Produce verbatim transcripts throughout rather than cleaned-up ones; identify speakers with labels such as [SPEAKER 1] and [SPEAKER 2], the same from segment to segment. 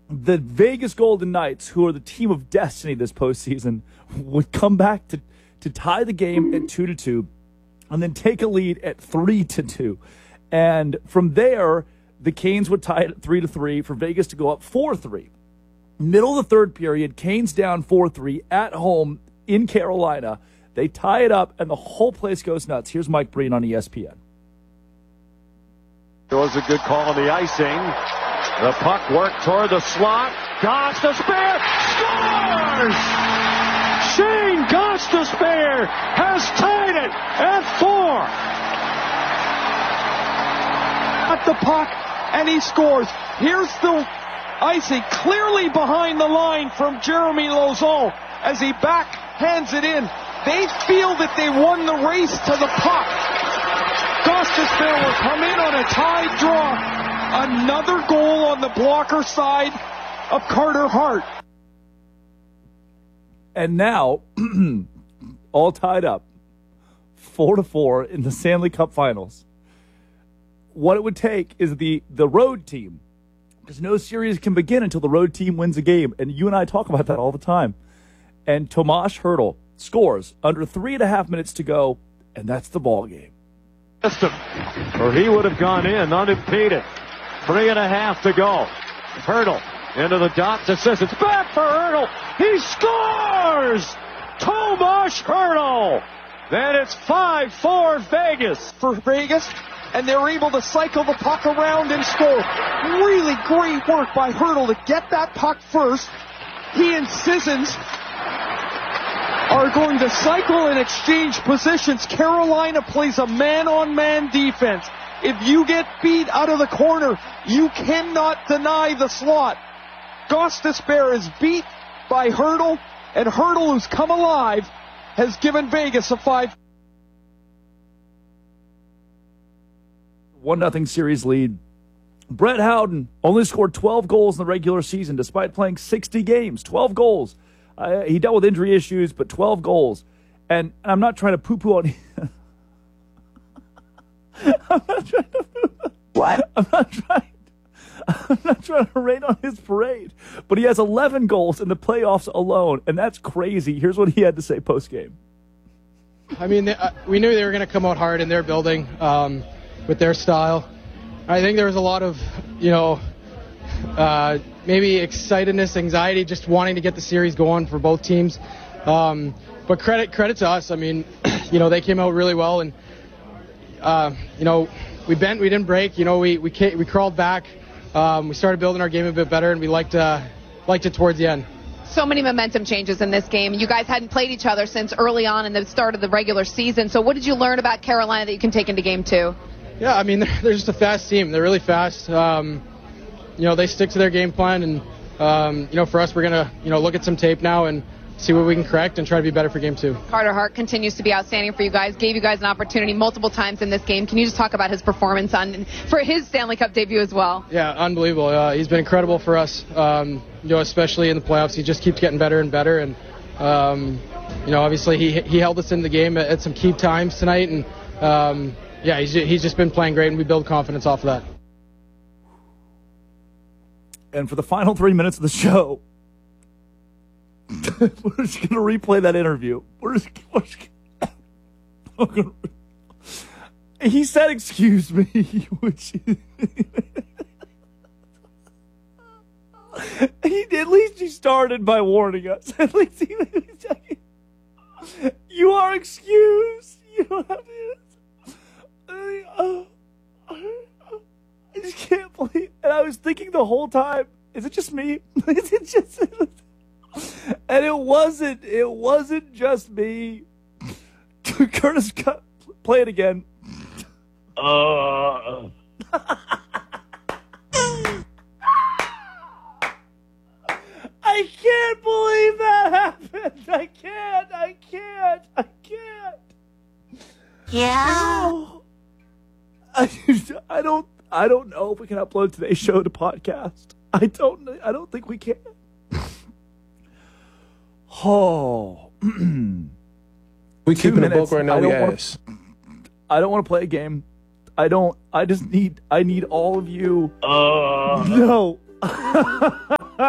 [SPEAKER 1] the Vegas Golden Knights, who are the team of destiny this postseason, would come back to, to tie the game at two to two and then take a lead at three to two. And from there, the Canes would tie it at three to three for Vegas to go up four three. Middle of the third period, Canes down four three at home in Carolina. They tie it up, and the whole place goes nuts. Here's Mike Breen on E S P N.
[SPEAKER 2] It was a good call on the icing. The puck worked toward the slot. Gostisbehere scores! Shane Gostisbehere has tied it at four.
[SPEAKER 3] At the puck, and he scores. Here's the icing clearly behind the line from Jeremy Lauzon as he backhands it in. They feel that they won the race to the puck. Gostisbehere will come in on a tie draw. Another goal on the blocker side of Carter Hart.
[SPEAKER 1] And now, all tied up, four to four in the Stanley Cup Finals. What it would take is the, the road team, because no series can begin until the road team wins a game. And you and I talk about that all the time. And Tomas Hertl scores under three and a half minutes to go, and that's the ball game.
[SPEAKER 2] Or he would have gone in unimpeded. Three and a half to go. Hertl into the dot to Sissons. Back for Hertl. He scores! Tomas Hertl. Then it's five four Vegas.
[SPEAKER 3] For Vegas, and they're able to cycle the puck around and score. Really great work by Hertl to get that puck first. He and Sissons are going to cycle and exchange positions. Carolina plays a man-on-man defense. If you get beat out of the corner, you cannot deny the slot. Gostisbehere is beat by Hertl, and Hertl, who's come alive, has given Vegas a five.
[SPEAKER 1] one nothing series lead. Brett Howden only scored twelve goals in the regular season despite playing sixty games. twelve goals. Uh, he dealt with injury issues, but twelve goals. And I'm not trying to poo-poo on I'm not trying to
[SPEAKER 4] What?
[SPEAKER 1] I'm not trying I'm not trying to rain on his parade. But he has eleven goals in the playoffs alone, and that's crazy. Here's what he had to say post-game.
[SPEAKER 5] I mean, they, uh, we knew they were going to come out hard in their building um, with their style. I think there was a lot of, you know, uh, maybe excitedness, anxiety, just wanting to get the series going for both teams. Um, but credit credit to us. I mean, you know, they came out really well, and uh, you know, we bent, we didn't break. You know, we we we crawled back. Um, we started building our game a bit better, and we liked uh, liked it towards the end.
[SPEAKER 6] So many momentum changes in this game. You guys hadn't played each other since early on in the start of the regular season. So what did you learn about Carolina that you can take into game two?
[SPEAKER 5] Yeah, I mean, they're, they're just a fast team. They're really fast. Um, you know, they stick to their game plan, and um, you know, for us, we're gonna you know look at some tape now and see what we can correct and try to be better for game two.
[SPEAKER 6] Carter Hart continues to be outstanding for you guys. Gave you guys an opportunity multiple times in this game. Can you just talk about his performance on for his Stanley Cup debut as well?
[SPEAKER 5] Yeah, unbelievable. Uh, he's been incredible for us. Um, you know, especially in the playoffs, he just keeps getting better and better. And um, you know, obviously, he he held us in the game at, at some key times tonight. And um, yeah, he's he's just been playing great, and we build confidence off of that.
[SPEAKER 1] And for the final three minutes of the show, we're just going to replay that interview. We're just, we're just gonna, he said, excuse me, which he at least he started by warning us. At least he, you are excused. You don't have to. I just can't believe. And I was thinking the whole time, is it just me? Is it just? And it wasn't. It wasn't just me. Curtis, play it again.
[SPEAKER 2] Uh.
[SPEAKER 1] I can't believe that happened. I can't. I can't. I can't.
[SPEAKER 4] Yeah.
[SPEAKER 1] No. I, I don't. I don't know if we can upload today's show to podcast. I don't. I don't think we can. Oh.
[SPEAKER 7] We keeping the book
[SPEAKER 1] minutes.
[SPEAKER 7] right now.
[SPEAKER 1] I
[SPEAKER 7] We
[SPEAKER 1] don't wanna-
[SPEAKER 7] ass.
[SPEAKER 1] I don't want to play a game. I don't. I just need. I need all of you.
[SPEAKER 2] Uh.
[SPEAKER 1] No.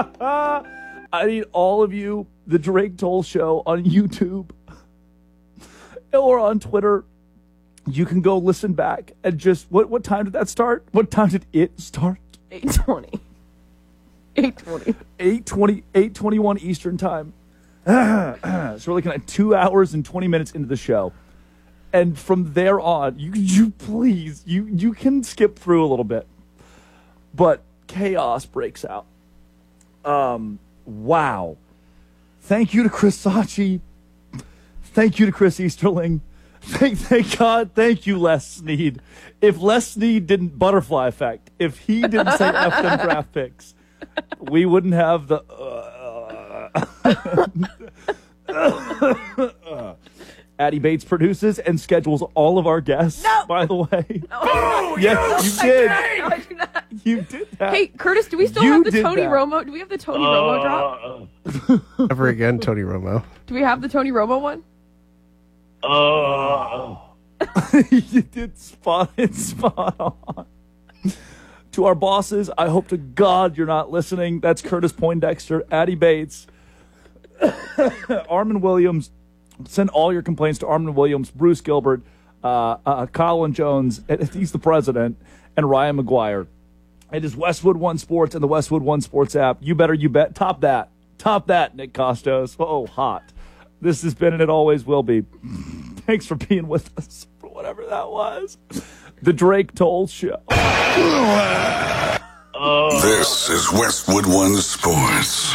[SPEAKER 1] I need all of you, the Drake Toll Show on YouTube or on Twitter. You can go listen back and just, what, what time did that start? What time did it start?
[SPEAKER 4] eight twenty. eight twenty.
[SPEAKER 1] eight twenty, eight twenty-one Eastern time. So we're looking at two hours and twenty minutes into the show. And from there on, you, you please, you, you can skip through a little bit. But chaos breaks out. Um, wow. Thank you to Chris Sachi. Thank you to Chris Easterling. Thank, thank God. Thank you, Les Snead. If Les Snead didn't butterfly effect, if he didn't say F them draft picks, we wouldn't have the. Uh, Addie Bates produces and schedules all of our guests.
[SPEAKER 4] No.
[SPEAKER 1] By the way,
[SPEAKER 4] oh,
[SPEAKER 1] yes,
[SPEAKER 4] you
[SPEAKER 1] did.
[SPEAKER 4] No, I do not.
[SPEAKER 1] You did that.
[SPEAKER 4] Hey, Curtis, do we still
[SPEAKER 1] You
[SPEAKER 4] have the
[SPEAKER 1] did
[SPEAKER 4] Tony
[SPEAKER 1] that.
[SPEAKER 4] Romo? Do we have the Tony
[SPEAKER 2] Uh,
[SPEAKER 4] Romo drop?
[SPEAKER 8] Ever again, Tony Romo.
[SPEAKER 4] Do we have the Tony Romo one?
[SPEAKER 2] Uh,
[SPEAKER 1] You did spot it spot on. To our bosses, I hope to God you're not listening. That's Curtis Poindexter, Addie Bates, Armin Williams. Send all your complaints to Armin Williams, Bruce Gilbert, uh, uh, Colin Jones, he's the president, and Ryan McGuire. It is Westwood One Sports and the Westwood One Sports app. You better, you bet. Top that. Top that, Nick Costos. Oh, hot. This has been and it always will be. Thanks for being with us for whatever that was. The Drake Toll Show.
[SPEAKER 9] This is Westwood One Sports.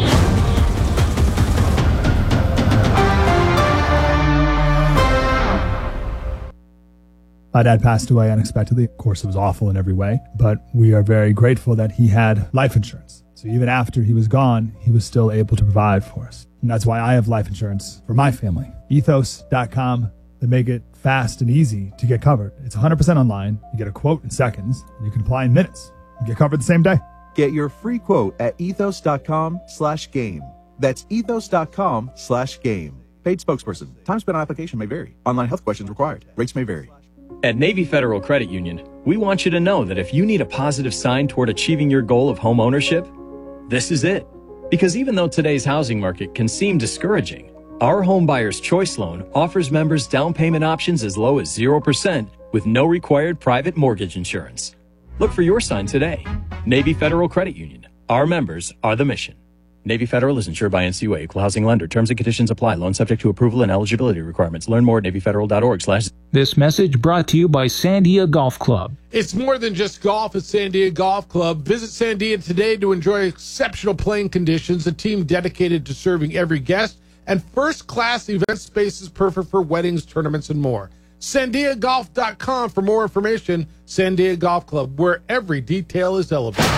[SPEAKER 10] My dad passed away unexpectedly. Of course, it was awful in every way, but we are very grateful that he had life insurance. So even after he was gone, he was still able to provide for us. And that's why I have life insurance for my family. Ethos dot com. They make it fast and easy to get covered. It's one hundred percent online. You get a quote in seconds, and you can apply in minutes. You get covered the same day.
[SPEAKER 11] Get your free quote at ethos dot com slash game. That's ethos dot com slash game. Paid spokesperson. Time spent on application may vary. Online health questions required. Rates may vary.
[SPEAKER 12] At Navy Federal Credit Union, we want you to know that if you need a positive sign toward achieving your goal of home ownership, this is it. Because even though today's housing market can seem discouraging, our Home Buyer's Choice Loan offers members down payment options as low as zero percent with no required private mortgage insurance. Look for your sign today. Navy Federal Credit Union. Our members are the mission. Navy Federal is insured by N C U A, Equal Housing Lender. Terms and conditions apply. Loan subject to approval and eligibility requirements. Learn more at navy federal dot org slash.
[SPEAKER 13] This message brought to you by Sandia Golf Club.
[SPEAKER 14] It's more than just golf at Sandia Golf Club. Visit Sandia today to enjoy exceptional playing conditions, a team dedicated to serving every guest, and first-class event spaces perfect for weddings, tournaments, and more. sandia golf dot com for more information. Sandia Golf Club, where every detail is elevated.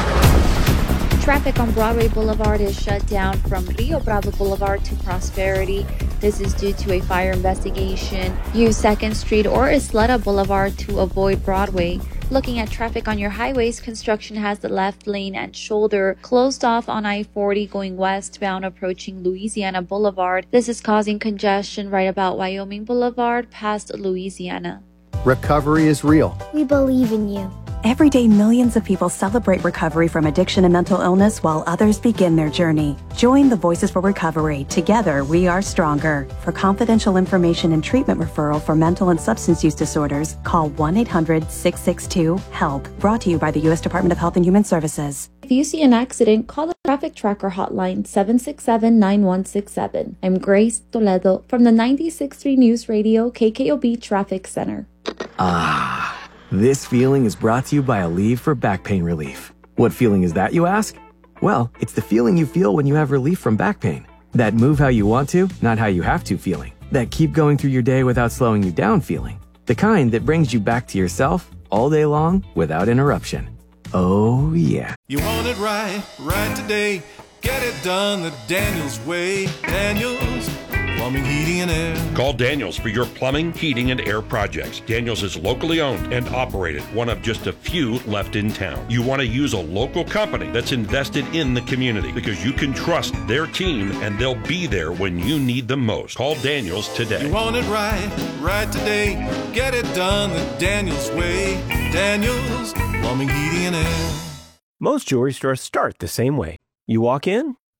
[SPEAKER 15] Traffic on Broadway Boulevard is shut down from Rio Bravo Boulevard to Prosperity. This is due to a fire investigation. Use second Street or Isleta Boulevard to avoid Broadway. Looking at traffic on your highways, construction has the left lane and shoulder closed off on I forty going westbound approaching Louisiana Boulevard. This is causing congestion right about Wyoming Boulevard past Louisiana.
[SPEAKER 16] Recovery is real.
[SPEAKER 17] We believe in you.
[SPEAKER 18] Every day, millions of people celebrate recovery from addiction and mental illness while others begin their journey. Join the Voices for Recovery. Together, we are stronger. For confidential information and treatment referral for mental and substance use disorders, call one eight hundred six six two HELP. Brought to you by the U S Department of Health and Human Services.
[SPEAKER 15] If you see an accident, call the Traffic Tracker hotline seven six seven, nine one six seven. I'm Grace Toledo from the ninety-six point three News Radio K K O B Traffic Center.
[SPEAKER 19] Ah. This feeling is brought to you by Aleve for back pain relief. What feeling is that, you ask? Well, it's the feeling you feel when you have relief from back pain. That move how you want to, not how you have to feeling. That keep going through your day without slowing you down feeling. The kind that brings you back to yourself all day long without interruption. Oh, yeah.
[SPEAKER 20] You want it right, right today. Get it done the Daniels way. Daniels Plumbing, Heating, and Air.
[SPEAKER 21] Call Daniels for your plumbing, heating, and air projects. Daniels is locally owned and operated, one of just a few left in town. You want to use a local company that's invested in the community because you can trust their team and they'll be there when you need them most. Call Daniels today.
[SPEAKER 20] You want it right, right today. Get it done the Daniels way. Daniels Plumbing, Heating, and Air.
[SPEAKER 22] Most jewelry stores start the same way. You walk in,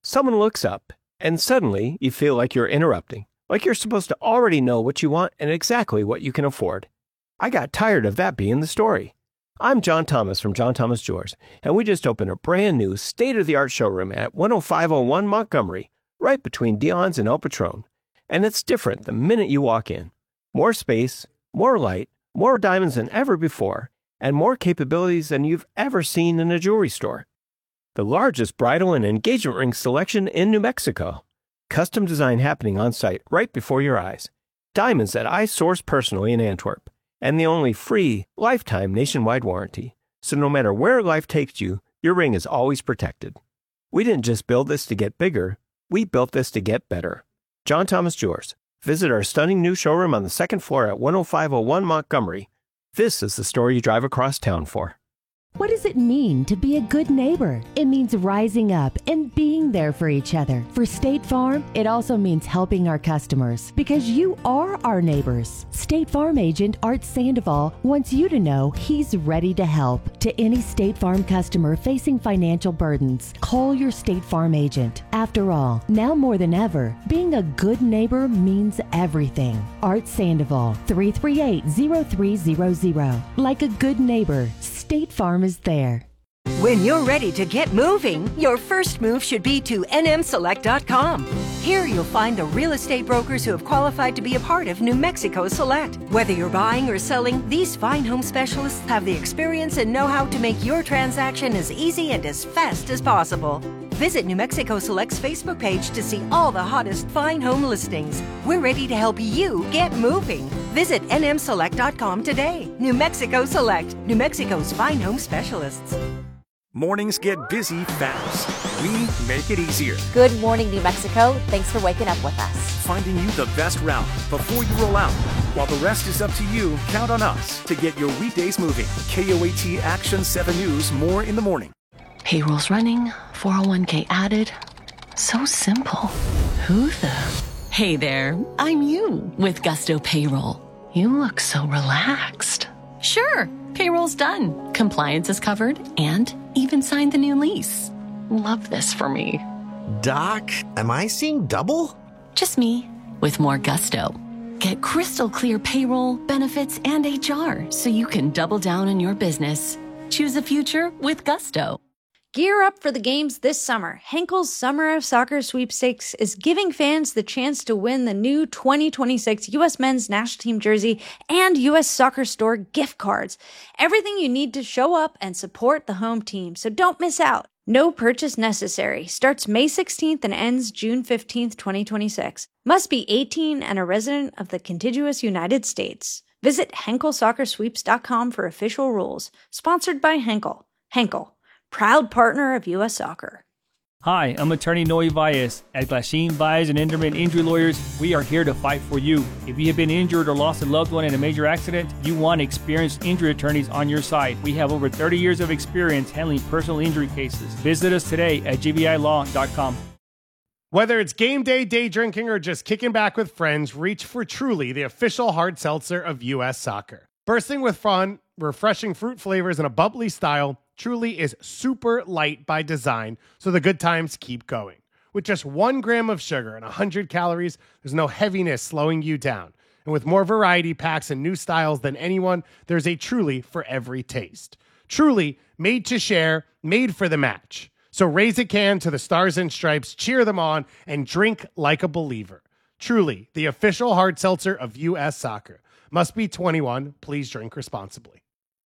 [SPEAKER 8] Someone looks up, and suddenly you feel like you're interrupting, like you're supposed to already know what you want and exactly what you can afford. I got tired of that being the story. I'm John Thomas from John Thomas Jewelers, and we just opened a brand new state-of-the-art showroom at one oh five oh one Montgomery, right between Dion's and El Patron. And it's different the minute you walk in. More space, more light, more diamonds than ever before, and more capabilities than you've ever seen in a jewelry store. The largest bridal and engagement ring selection in New Mexico. Custom design happening on site right before your eyes. Diamonds that I source personally in Antwerp. And the only free, lifetime nationwide warranty. So no matter where life takes you, your ring is always protected. We didn't just build this to get bigger, we built this to get better. John Thomas Jewelers. Visit our stunning new showroom on the second floor at one oh five oh one Montgomery. This is the story you drive across town for.
[SPEAKER 17] What does it mean to be a good neighbor? It means rising up and being there for each other. For State Farm, it also means helping our customers because you are our neighbors. State Farm agent Art Sandoval wants you to know he's ready to help. To any State Farm customer facing financial burdens, call your State Farm agent. After all, now more than ever, being a good neighbor means everything. Art Sandoval, three three eight, zero three zero zero. Like a good neighbor, State Farm is there.
[SPEAKER 22] When you're ready to get moving, your first move should be to N M select dot com. Here you'll find the real estate brokers who have qualified to be a part of New Mexico Select. Whether you're buying or selling, these fine home specialists have the experience and know-how to make your transaction as easy and as fast as possible. Visit New Mexico Select's Facebook page to see all the hottest fine home listings. We're ready to help you get moving. Visit N M select dot com today. New Mexico Select, New Mexico's fine home specialists.
[SPEAKER 23] Mornings get busy fast. We make it easier.
[SPEAKER 24] Good morning, New Mexico. Thanks for waking up with us.
[SPEAKER 23] Finding you the best route before you roll out. While the rest is up to you, count on us to get your weekdays moving. K O A T Action seven News, more in the morning.
[SPEAKER 25] Payroll's running, four oh one k added. So simple. Who the? Hey there, I'm you with Gusto Payroll. You look so relaxed. Sure, payroll's done. Compliance is covered and even signed the new lease. Love this for me.
[SPEAKER 26] Doc, am I seeing double?
[SPEAKER 25] Just me with more Gusto. Get crystal clear payroll, benefits, and H R so you can double down on your business. Choose a future with Gusto.
[SPEAKER 27] Gear up for the games this summer. Henkel's Summer of Soccer Sweepstakes is giving fans the chance to win the new twenty twenty-six U S Men's National Team jersey and U S Soccer Store gift cards. Everything you need to show up and support the home team, so don't miss out. No purchase necessary. Starts May sixteenth and ends June fifteenth, twenty twenty-six. Must be eighteen and a resident of the contiguous United States. Visit Henkel Soccer Sweeps dot com for official rules. Sponsored by Henkel. Henkel, proud partner of U S Soccer.
[SPEAKER 28] Hi, I'm attorney Noe Valles. At Glasheen, Valles and Enderman Injury Lawyers, we are here to fight for you. If you have been injured or lost a loved one in a major accident, you want experienced injury attorneys on your side. We have over thirty years of experience handling personal injury cases. Visit us today at G B I law dot com.
[SPEAKER 29] Whether it's game day, day drinking, or just kicking back with friends, reach for Truly, the official hard seltzer of U S Soccer. Bursting with fun, refreshing fruit flavors, and a bubbly style, Truly is super light by design, so the good times keep going. With just one gram of sugar and one hundred calories, there's no heaviness slowing you down. And with more variety packs and new styles than anyone, there's a Truly for every taste. Truly, made to share, made for the match. So raise a can to the Stars and Stripes, cheer them on, and drink like a believer. Truly, the official hard seltzer of U S Soccer. Must be twenty-one. Please drink responsibly.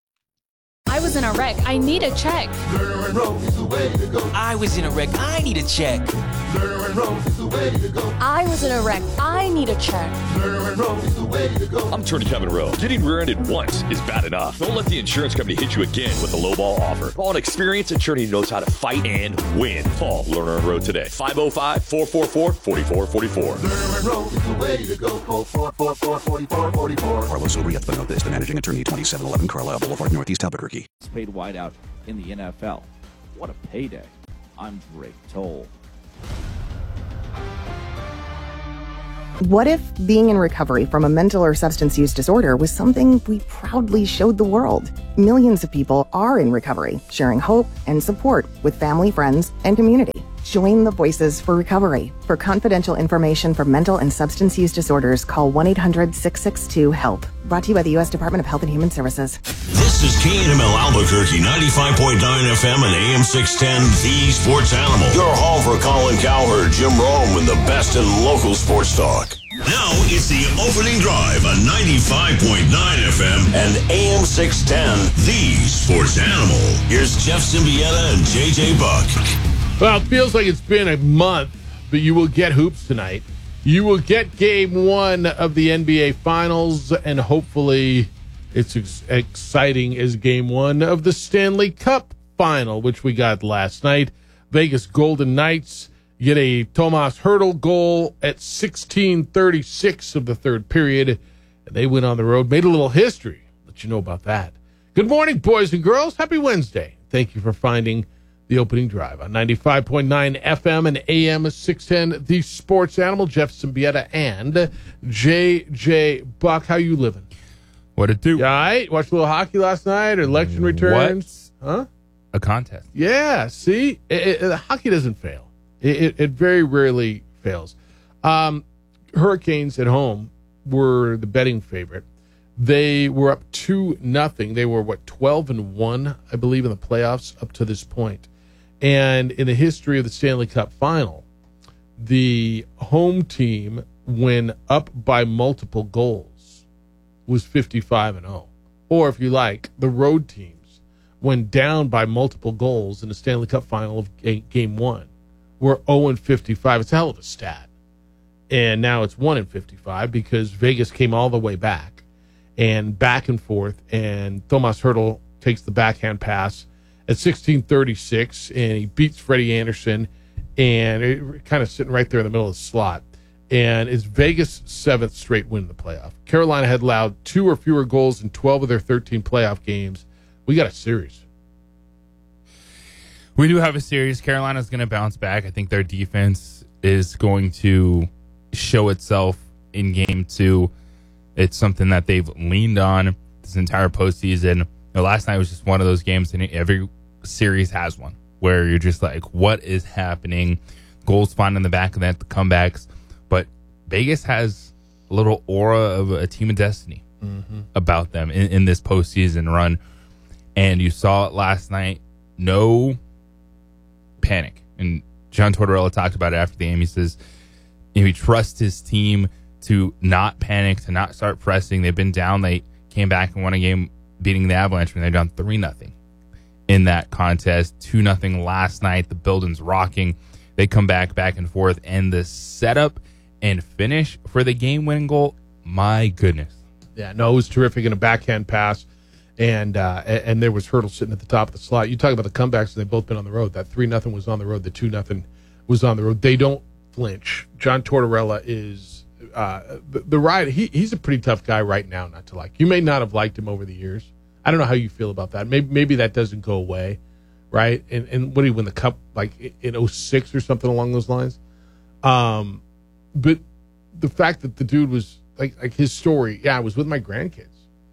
[SPEAKER 30] I was in a wreck. I need a check.
[SPEAKER 31] I was in a wreck. I need a check.
[SPEAKER 30] I was in a wreck. I need a check.
[SPEAKER 32] I'm Attorney Kevin Rowe. Getting rear-ended once is bad enough. Don't let the insurance company hit you again with a lowball offer. Call an experienced attorney who knows how to fight and win. Call Lerner and Rowe today. five oh five, four four four, four four four four.
[SPEAKER 33] Carlos Urias-Benotez, the managing attorney, twenty-seven eleven Carlisle Boulevard, Northeast Albuquerque.
[SPEAKER 1] Paid wideout in the N F L. What a payday. I'm Drake Toll.
[SPEAKER 34] What if being in recovery from a mental or substance use disorder was something we proudly showed the world? Millions of people are in recovery, sharing hope and support with family, friends, and community. Join the Voices for Recovery. For confidential information for mental and substance use disorders, call one eight hundred six six two HELP. Brought to you by the U S Department of Health and Human Services.
[SPEAKER 2] This is K N M L Albuquerque, ninety-five point nine F M and A M six ten, The Sports Animal. Your home for Colin Cowherd, Jim Rome, and the best in local sports talk. Now it's the opening drive on ninety-five point nine F M and A M six ten, The Sports Animal. Here's Jeff Symbieta and J J Buck.
[SPEAKER 3] Well, it feels like it's been a month, but you will get hoops tonight. You will get game one of the N B A Finals, and hopefully it's as exciting as game one of the Stanley Cup Final, which we got last night. Vegas Golden Knights get a Tomas Hertl goal at sixteen thirty-six of the third period, and they went on the road, made a little history. Let you know about that. Good morning, boys and girls. Happy Wednesday. Thank you for finding the opening drive on ninety-five point nine F M and A M six ten, The Sports Animal. Jeff Symbieta and J J Buck. How you living?
[SPEAKER 4] What it do?
[SPEAKER 3] You all right? Watched a little hockey last night, or election returns?
[SPEAKER 4] What?
[SPEAKER 3] Huh?
[SPEAKER 4] A contest.
[SPEAKER 3] Yeah, see? It, it, hockey doesn't fail. It, it, it very rarely fails. Um, Hurricanes at home were the betting favorite. They were up two nothing. They were, what, twelve and one, I believe, in the playoffs up to this point. And in the history of the Stanley Cup Final, the home team, when up by multiple goals, was fifty-five and oh. Or, if you like, the road teams, when down by multiple goals in the Stanley Cup Final of game one, were oh and fifty-five. It's a hell of a stat. And now it's one and fifty-five because Vegas came all the way back and back and forth, and Tomas Hertl takes the backhand pass at sixteen thirty-six, and he beats Freddie Anderson, and it, kind of sitting right there in the middle of the slot. And it's Vegas' seventh straight win in the playoff. Carolina had allowed two or fewer goals in twelve of their thirteen playoff games. We got a series.
[SPEAKER 4] We do have a series. Carolina's going to bounce back. I think their defense is going to show itself in game two. It's something that they've leaned on this entire postseason. You know, last night was just one of those games, and every series has one, where you're just like, what is happening? Goals finding in the back of that, the comebacks. But Vegas has a little aura of a team of destiny mm-hmm. about them in, in this postseason run. And you saw it last night. No panic. And John Tortorella talked about it after the game. He says, you know, he trusts his team to not panic, to not start pressing. They've been down. They came back and won a game beating the Avalanche when they're down three nothing in that contest. two nothing last night. The building's rocking. They come back, back and forth. And the setup and finish for the game-winning goal, my goodness.
[SPEAKER 3] Yeah, no, it was terrific in a backhand pass. And uh, and there was Hertl sitting at the top of the slot. You talk about the comebacks, and they've both been on the road. That three nothing was on the road. The two nothing was on the road. They don't flinch. John Tortorella is uh, the, the ride. He, he's a pretty tough guy right now not to like. You may not have liked him over the years. I don't know how you feel about that. Maybe maybe that doesn't go away, right? And and what did he win the Cup, like in oh six or something along those lines? Um, but the fact that the dude was, like, like his story, yeah, I was with my grandkids.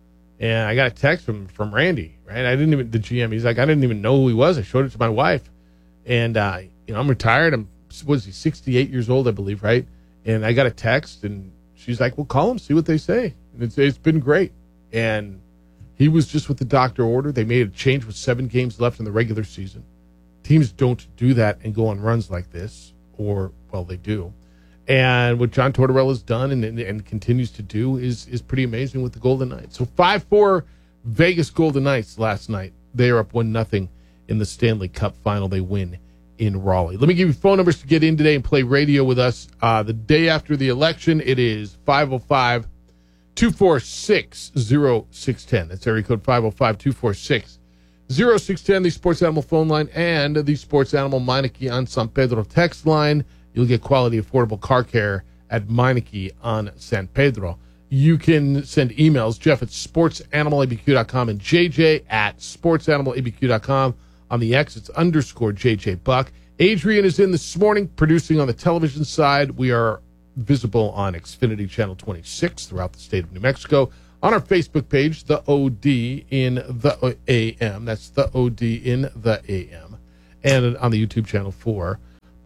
[SPEAKER 3] And I got a text from, from Randy, right? I didn't even, the G M, he's like, I didn't even know who he was. I showed it to my wife. And, uh, you know, I'm retired. I'm, what is he, sixty-eight years old, I believe, right? And I got a text, and she's like, well, call him, see what they say. And it's, it's been great. And he was just with the doctor order. They made a change with seven games left in the regular season. Teams don't do that and go on runs like this, or, well, they do. And what John Tortorella's done and, and, and continues to do is is pretty amazing with the Golden Knights. So five four Vegas Golden Knights last night. They are up one nothing in the Stanley Cup Final. They win in Raleigh. Let me give you phone numbers to get in today and play radio with us. Uh, the day after the election, it is five oh five, two four six, oh six one oh. That's area code five oh five, two four six, oh six one oh, the Sports Animal phone line, and the Sports Animal Meineke on San Pedro text line. You'll get quality, affordable car care at Meineke on San Pedro. You can send emails, Jeff at sports animal a b q dot com and J J at sports animal a b q dot com. On the X, it's underscore J J Buck. Adrian is in this morning, producing on the television side. We are visible on Xfinity Channel twenty-six throughout the state of New Mexico. On our Facebook page, the O D in the A M. That's the O D in the A M. And on the YouTube channel for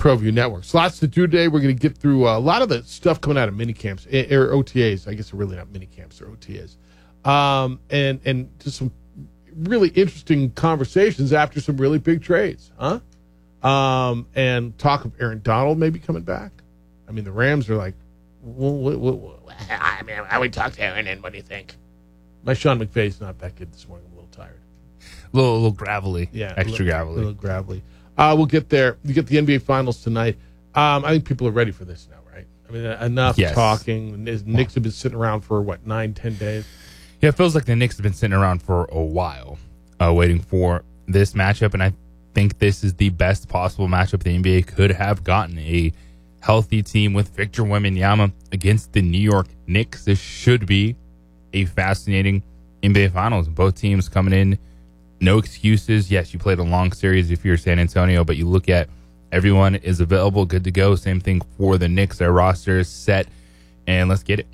[SPEAKER 3] ProView Network. So lots to do today. We're going to get through uh, a lot of the stuff coming out of mini camps, or O T As. I guess they're really not mini camps, they're O T As. Um, and, and just some really interesting conversations after some really big trades, huh? Um, and talk of Aaron Donald maybe coming back. I mean, the Rams are like, well, what, what, what, I mean, I would talk to Aaron, and what do you think? My Sean McVay's not that good this morning. I'm a little tired.
[SPEAKER 4] A little, a little gravelly.
[SPEAKER 3] Yeah.
[SPEAKER 4] Extra
[SPEAKER 3] little,
[SPEAKER 4] gravelly.
[SPEAKER 3] A little gravelly. Uh, we'll get there. You get the N B A Finals tonight. Um, I think people are ready for this now, right? I mean, enough
[SPEAKER 4] yes.
[SPEAKER 3] talking. The Knicks have been sitting around for, what, nine, ten days?
[SPEAKER 4] Yeah, it feels like the Knicks have been sitting around for a while, uh, waiting for this matchup, and I think this is the best possible matchup the N B A could have gotten. A healthy team with Victor Wembanyama against the New York Knicks. This should be a fascinating N B A Finals. Both teams coming in, no excuses. Yes, you played a long series if you're San Antonio, but you look at everyone is available, good to go. Same thing for the Knicks. Their roster is set, and let's get it.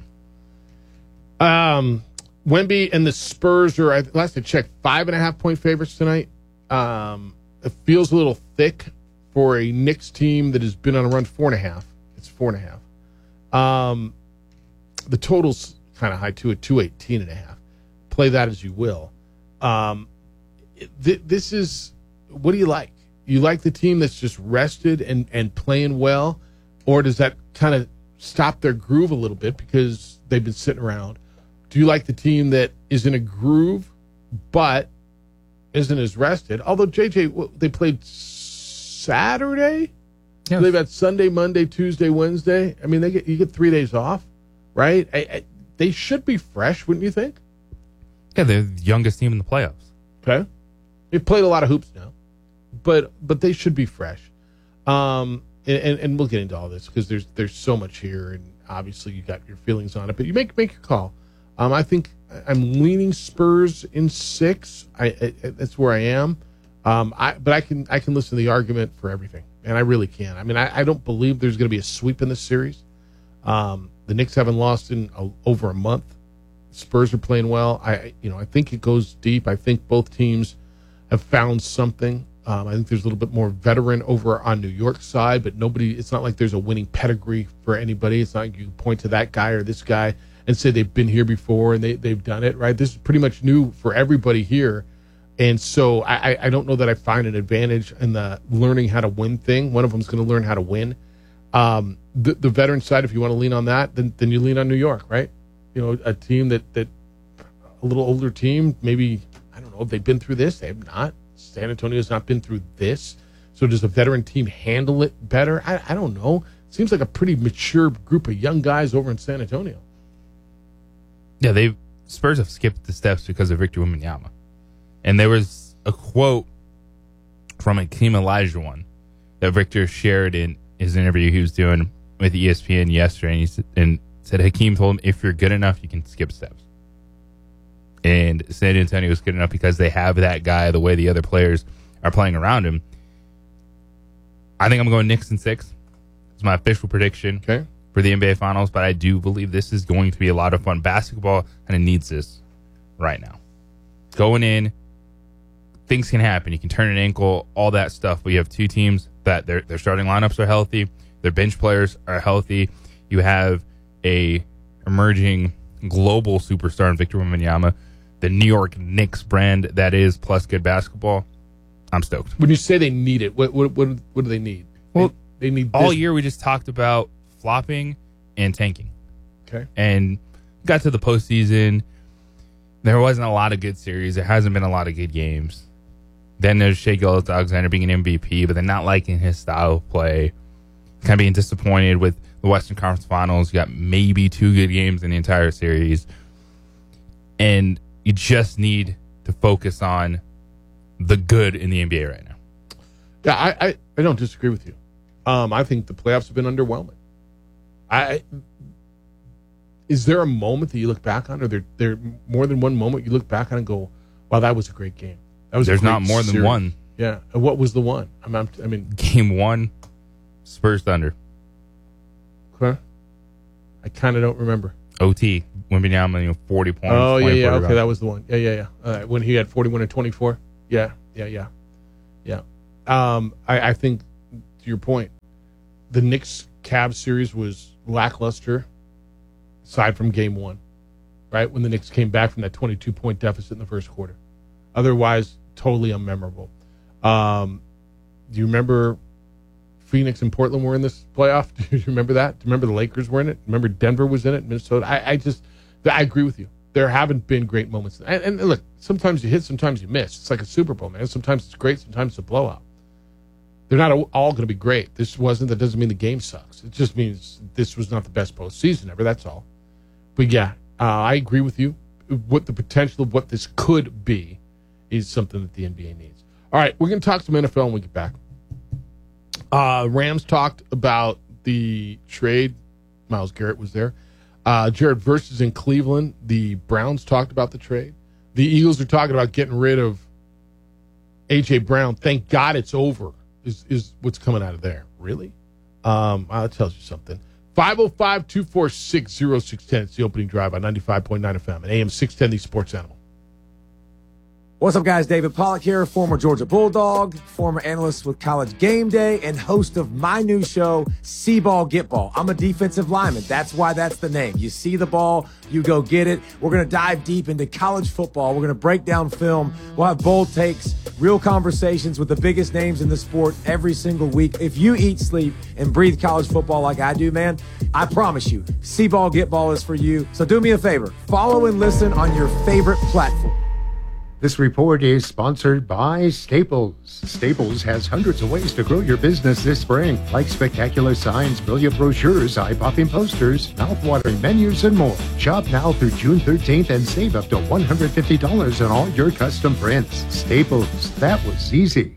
[SPEAKER 3] Um, Wemby and the Spurs are, last I checked, five and a half point favorites tonight. Um, it feels a little thick for a Knicks team that has been on a run. Four and a half. It's four and a half. Um, the total's kind of high too at two eighteen and a half. Play that as you will. Um, th- this is, what do you like? You like the team that's just rested and, and playing well, or does that kind of stop their groove a little bit because they've been sitting around? Do you like the team that is in a groove but isn't as rested? Although J J, they played Saturday, yes. They've had Sunday, Monday, Tuesday, Wednesday. I mean, they get you get three days off, right? I, I, they should be fresh, wouldn't you think?
[SPEAKER 4] Yeah, they're the youngest team in the playoffs.
[SPEAKER 3] Okay, they've played a lot of hoops now, but but they should be fresh. Um, and, and, and we'll get into all this because there's there's so much here, and obviously you got your feelings on it, but you make make your call. Um, I think I'm leaning Spurs in six. I, I that's where I am. Um, I but I can I can listen to the argument for everything, and I really can. I mean, I, I don't believe there's going to be a sweep in this series. Um, the Knicks haven't lost in a, over a month. Spurs are playing well. I you know I think it goes deep. I think both teams have found something. Um, I think there's a little bit more veteran over on New York's side, but nobody. It's not like there's a winning pedigree for anybody. It's not like you can point to that guy or this guy and say they've been here before and they they've done it right. This is pretty much new for everybody here. And so I, I don't know that I find an advantage in the learning how to win thing. One of them is going to learn how to win. Um, the, the veteran side, if you want to lean on that, then then you lean on New York, right? You know, a team that, that a little older team, maybe, I don't know, if they've been through this. They have not. San Antonio's not been through this. So does a veteran team handle it better? I, I don't know. Seems like a pretty mature group of young guys over in San Antonio.
[SPEAKER 4] Yeah, they Spurs have skipped the steps because of Victor Wembanyama. And there was a quote from Hakeem Olajuwon that Victor shared in his interview he was doing with E S P N yesterday. And he said, and said Hakeem told him, if you're good enough, you can skip steps. And San Antonio is good enough because they have that guy the way the other players are playing around him. I think I'm going Knicks in six. It's my official prediction
[SPEAKER 3] okay.
[SPEAKER 4] for the N B A Finals, but I do believe this is going to be a lot of fun. Basketball kind of needs this right now. Going in, things can happen. You can turn an ankle, all that stuff. But you have two teams that their their starting lineups are healthy, their bench players are healthy. You have a emerging global superstar in Victor Wembanyama, the New York Knicks brand that is, plus good basketball. I'm stoked.
[SPEAKER 3] When you say they need it, what what what, what do they need?
[SPEAKER 4] Well,
[SPEAKER 3] they, they need
[SPEAKER 4] all
[SPEAKER 3] this.
[SPEAKER 4] year we just talked about flopping and tanking.
[SPEAKER 3] Okay.
[SPEAKER 4] And got to the postseason. There wasn't a lot of good series. There hasn't been a lot of good games. Then there's Shai Gilgeous-Alexander being an M V P, but they're not liking his style of play. Kind of being disappointed with the Western Conference Finals. You got maybe two good games in the entire series. And you just need to focus on the good in the N B A right now.
[SPEAKER 3] Yeah, I, I, I don't disagree with you. Um, I think the playoffs have been underwhelming. I Is there a moment that you look back on, or there there more than one moment you look back on and go, wow, that was a great game? That was
[SPEAKER 4] There's
[SPEAKER 3] a great
[SPEAKER 4] not more than
[SPEAKER 3] series.
[SPEAKER 4] one.
[SPEAKER 3] Yeah. And what was the one? I mean, I mean
[SPEAKER 4] Game one, Spurs Thunder.
[SPEAKER 3] Okay. I kind of don't remember.
[SPEAKER 4] O T, Wembanyama, you know, forty points.
[SPEAKER 3] Oh, yeah, yeah. Okay,
[SPEAKER 4] rebounds.
[SPEAKER 3] that was the one. Yeah, yeah, yeah. All right, when he had forty-one and twenty-four. Yeah, yeah, yeah. Yeah. Um, I, I think, to your point, the Knicks-Cavs series was lackluster, aside from game one, right, when the Knicks came back from that twenty-two point deficit in the first quarter. Otherwise, totally unmemorable. Um, do you remember Phoenix and Portland were in this playoff? Do you remember that? Do you remember the Lakers were in it? Remember Denver was in it, Minnesota? I, I just, I agree with you. There haven't been great moments. And, and look, sometimes you hit, sometimes you miss. It's like a Super Bowl, man. Sometimes it's great, sometimes it's a blowout. They're not all going to be great. This wasn't, that doesn't mean the game sucks. It just means this was not the best postseason ever, that's all. But yeah, uh, I agree with you. What the potential of what this could be is something that the N B A needs. All right, we're going to talk some N F L when we get back. Uh, Rams talked about the trade. Myles Garrett was there. Uh, Jared Verse is in Cleveland. The Browns talked about the trade. The Eagles are talking about getting rid of A J. Brown. Thank God it's over, is, is what's coming out of there. Really? Um, uh, that tells you something. five oh five, two four six, oh six one oh. It's the opening drive on ninety-five point nine F M and A M six ten, the Sports Animal.
[SPEAKER 5] What's up, guys? David Pollack here, former Georgia Bulldog, former analyst with College Game Day, and host of my new show, See Ball, Get Ball. I'm a defensive lineman. That's why that's the name. You see the ball, you go get it. We're going to dive deep into college football. We're going to break down film. We'll have bold takes, real conversations with the biggest names in the sport every single week. If you eat, sleep, and breathe college football like I do, man, I promise you, See Ball, Get Ball is for you. So do me a favor. Follow and listen on your favorite platform.
[SPEAKER 6] This report is sponsored by Staples. Staples has hundreds of ways to grow your business this spring, like spectacular signs, brilliant brochures, eye-popping posters, mouth-watering menus, and more. Shop now through June thirteenth and save up to one hundred fifty dollars on all your custom prints. Staples, that was easy.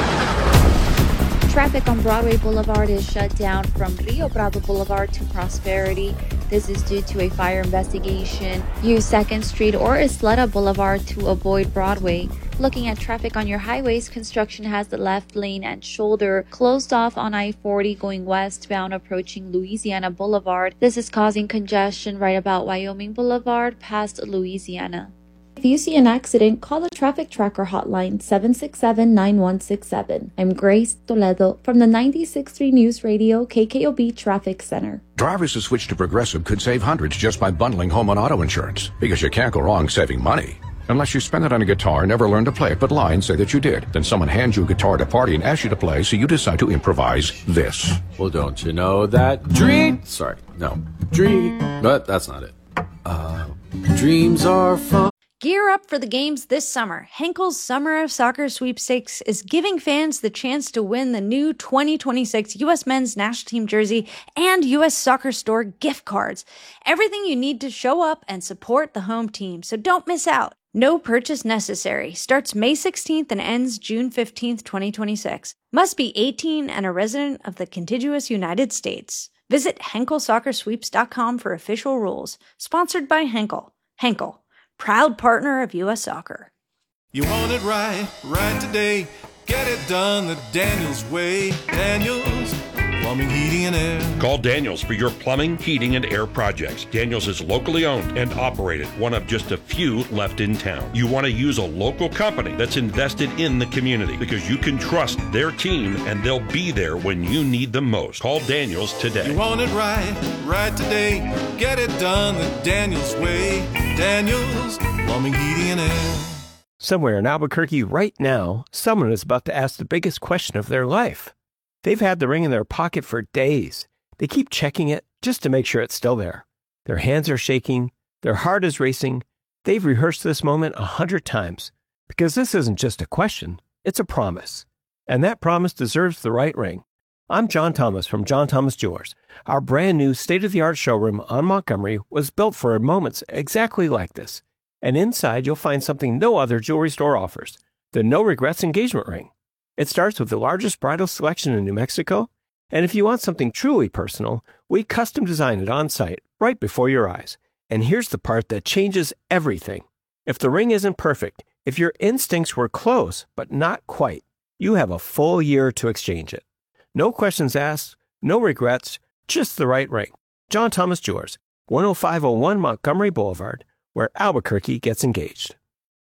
[SPEAKER 7] Traffic on Broadway Boulevard is shut down from Rio Bravo Boulevard to Prosperity. This is due to a fire investigation. Use second Street or Isleta Boulevard to avoid Broadway. Looking at traffic on your highways, construction has the left lane and shoulder closed off on I forty going westbound approaching Louisiana Boulevard. This is causing congestion right about Wyoming Boulevard past Louisiana. If you see an accident, call the Traffic Tracker hotline seven six seven, nine one six seven. I'm Grace Toledo from the ninety-six point three News Radio K K O B Traffic Center.
[SPEAKER 33] Drivers who switch to Progressive could save hundreds just by bundling home and auto insurance. Because you can't go wrong saving money. Unless you spend it on a guitar, never learn to play it, but lie and say that you did. Then someone hands you a guitar at a party and asks you to play, so you decide to improvise this.
[SPEAKER 9] Well, don't you know that dream... Sorry, no. Dream... But that's not it. Uh, dreams are fun.
[SPEAKER 27] Gear up for the games this summer. Henkel's Summer of Soccer Sweepstakes is giving fans the chance to win the new twenty twenty-six U S Men's National Team jersey and U S Soccer Store gift cards. Everything you need to show up and support the home team, so don't miss out. No purchase necessary. Starts May sixteenth and ends June fifteenth, twenty twenty-six. Must be eighteen and a resident of the contiguous United States. Visit Henkel Soccer Sweeps dot com for official rules. Sponsored by Henkel. Henkel, proud partner of U S Soccer.
[SPEAKER 20] You want it right, right today. Get it done the Daniels way. Daniels Plumbing, Heating, and Air.
[SPEAKER 10] Call Daniels for your plumbing, heating, and air projects. Daniels is locally owned and operated, one of just a few left in town. You want to use a local company that's invested in the community because you can trust their team and they'll be there when you need them most. Call Daniels today.
[SPEAKER 20] You want it right, right today. Get it done the Daniels way. Daniels Plumbing, Heating, and Air.
[SPEAKER 8] Somewhere in Albuquerque right now, someone is about to ask the biggest question of their life. They've had the ring in their pocket for days. They keep checking it just to make sure it's still there. Their hands are shaking. Their heart is racing. They've rehearsed this moment a hundred times because this isn't just a question. It's a promise. And that promise deserves the right ring. I'm John Thomas from John Thomas Jewelers. Our brand new state-of-the-art showroom on Montgomery was built for moments exactly like this. And inside, you'll find something no other jewelry store offers, the No Regrets engagement ring. It starts with the largest bridal selection in New Mexico, and if you want something truly personal, we custom design it on site, right before your eyes. And here's the part that changes everything. If the ring isn't perfect, if your instincts were close, but not quite, you have a full year to exchange it. No questions asked, no regrets, just the right ring. John Thomas Jewelers, one oh five oh one Montgomery Boulevard, where Albuquerque gets engaged.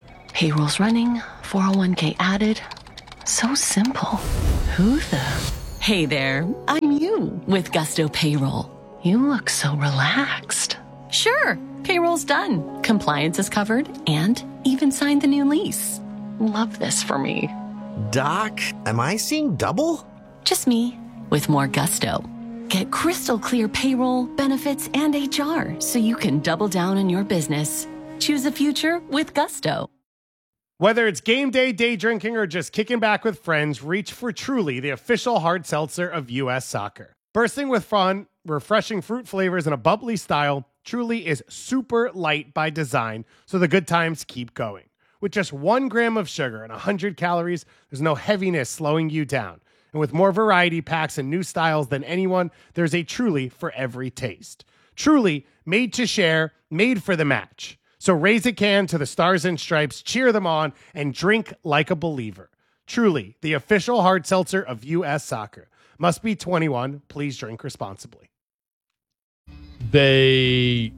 [SPEAKER 25] Payroll's running, four oh one k added. So simple. Who the? Hey there, I'm you with Gusto Payroll. You look so relaxed. Sure, payroll's done, compliance is covered, and even signed the new lease. Love this for me.
[SPEAKER 11] Doc, am I seeing double?
[SPEAKER 25] Just me, with more gusto. Get crystal clear payroll, benefits, and H R so you can double down on your business. Choose a future with Gusto.
[SPEAKER 29] Whether it's game day, day drinking, or just kicking back with friends, reach for Truly, the official hard seltzer of U S Soccer. Bursting with fun, refreshing fruit flavors, and a bubbly style, Truly is super light by design, so the good times keep going. With just one gram of sugar and one hundred calories, there's no heaviness slowing you down. And with more variety packs and new styles than anyone, there's a Truly for every taste. Truly, made to share, made for the match. So raise a can to the Stars and Stripes, cheer them on, and drink like a believer. Truly, the official hard seltzer of U S Soccer. Must be twenty-one. Please drink responsibly.
[SPEAKER 3] They,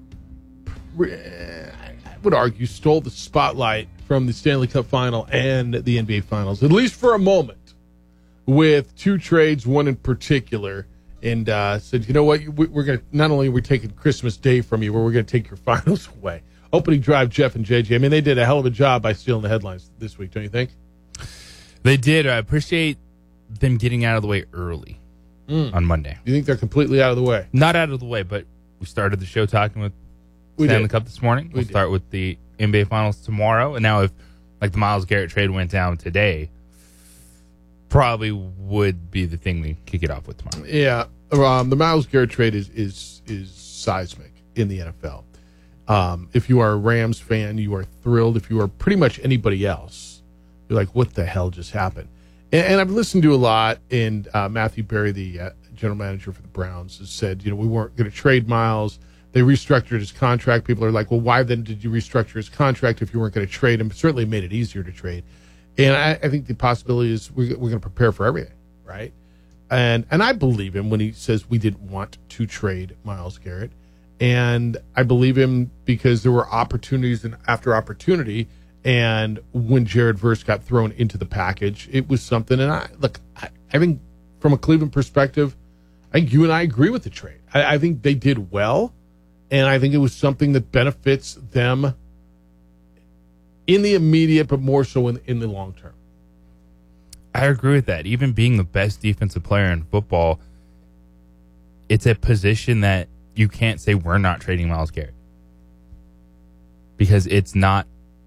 [SPEAKER 3] I would argue, stole the spotlight from the Stanley Cup Final and the N B A Finals, at least for a moment, with two trades, one in particular, and uh, said, you know what, we're going to, not only are we taking Christmas Day from you, but we're going to take your finals away. Opening drive, Jeff and J J. I mean, they did a hell of a job by stealing the headlines this week, don't you think?
[SPEAKER 4] They did. I appreciate them getting out of the way early mm. on Monday.
[SPEAKER 3] You think they're completely out of the way?
[SPEAKER 4] Not out of the way, but we started the show talking with
[SPEAKER 3] we
[SPEAKER 4] Stanley
[SPEAKER 3] did.
[SPEAKER 4] Cup this morning.
[SPEAKER 3] We
[SPEAKER 4] We'll
[SPEAKER 3] did.
[SPEAKER 4] start with the N B A Finals tomorrow. And now if, like, the Myles Garrett trade went down today, probably would be the thing we kick it off with tomorrow.
[SPEAKER 3] Yeah. Um, the Myles Garrett trade is, is, is seismic in the N F L. Um, if you are a Rams fan, you are thrilled. If you are pretty much anybody else, you're like, what the hell just happened? And, and I've listened to a lot, and uh, Matthew Berry, the uh, general manager for the Browns, has said, you know, we weren't going to trade Myles. They restructured his contract. People are like, well, why then did you restructure his contract if you weren't going to trade him? It certainly made it easier to trade. And I, I think the possibility is we're, we're going to prepare for everything, right? And and I believe him when he says we didn't want to trade Myles Garrett. And I believe him because there were opportunities and after opportunity. And when Jared Verse got thrown into the package, it was something. And I look, I, I think from a Cleveland perspective, I think you and I agree with the trade. I, I think they did well. And I think it was something that benefits them in the immediate, but more so in, in the long term.
[SPEAKER 4] I agree with that. Even being the best defensive player in football, it's a position that you can't say we're not trading Myles Garrett. Because it's not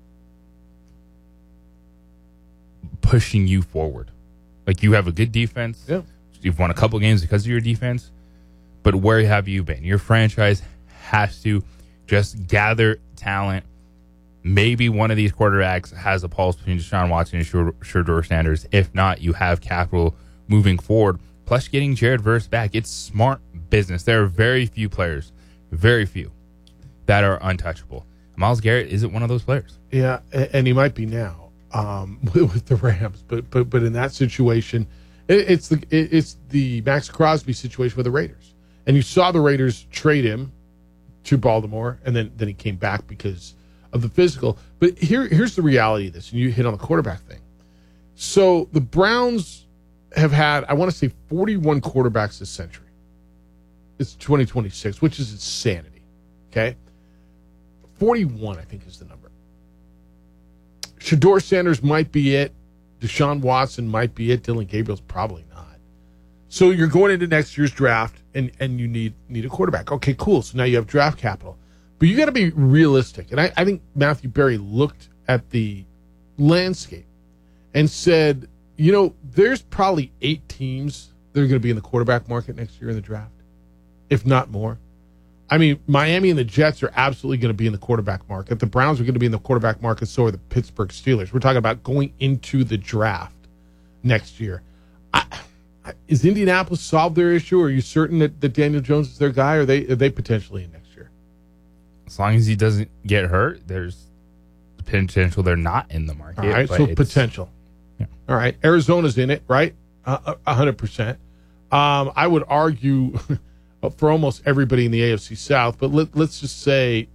[SPEAKER 4] pushing you forward. Like, you have a good defense.
[SPEAKER 3] Yeah.
[SPEAKER 4] You've won a couple games because of your defense. But where have you been? Your franchise has to just gather talent. Maybe one of these quarterbacks has a pulse between Deshaun Watson and Shedeur Sanders. If not, you have capital moving forward. Plus, getting Jared Verse back, it's smart business. There are very few players, very few, that are untouchable. Myles Garrett isn't one of those players.
[SPEAKER 3] Yeah, and he might be now um, with the Rams, but but but in that situation, it, it's the it, it's the Max Crosby situation with the Raiders, and you saw the Raiders trade him to Baltimore, and then then he came back because of the physical. But here here's the reality of this, and you hit on the quarterback thing. So the Browns have had, I want to say, forty-one quarterbacks this century. It's twenty twenty-six, which is insanity. Okay, forty-one, I think, is the number. Shedeur Sanders might be it. Deshaun Watson might be it. Dylan Gabriel's probably not. So you're going into next year's draft, and, and you need need a quarterback. Okay, cool. So now you have draft capital. But you got to be realistic. And I, I think Matthew Berry looked at the landscape and said, you know, there's probably eight teams that are going to be in the quarterback market next year in the draft, if not more. I mean, Miami and the Jets are absolutely going to be in the quarterback market. The Browns are going to be in the quarterback market, so are the Pittsburgh Steelers. We're talking about going into the draft next year. I, I, is Indianapolis solved their issue? Are you certain that, that Daniel Jones is their guy, or are they, are they potentially in next year?
[SPEAKER 4] As long as he doesn't get hurt, there's potential they're not in the market.
[SPEAKER 3] All right, so potential.
[SPEAKER 4] Yeah.
[SPEAKER 3] All right, Arizona's in it, right? Uh, one hundred percent. Um, I would argue for almost everybody in the A F C South, but let, let's just say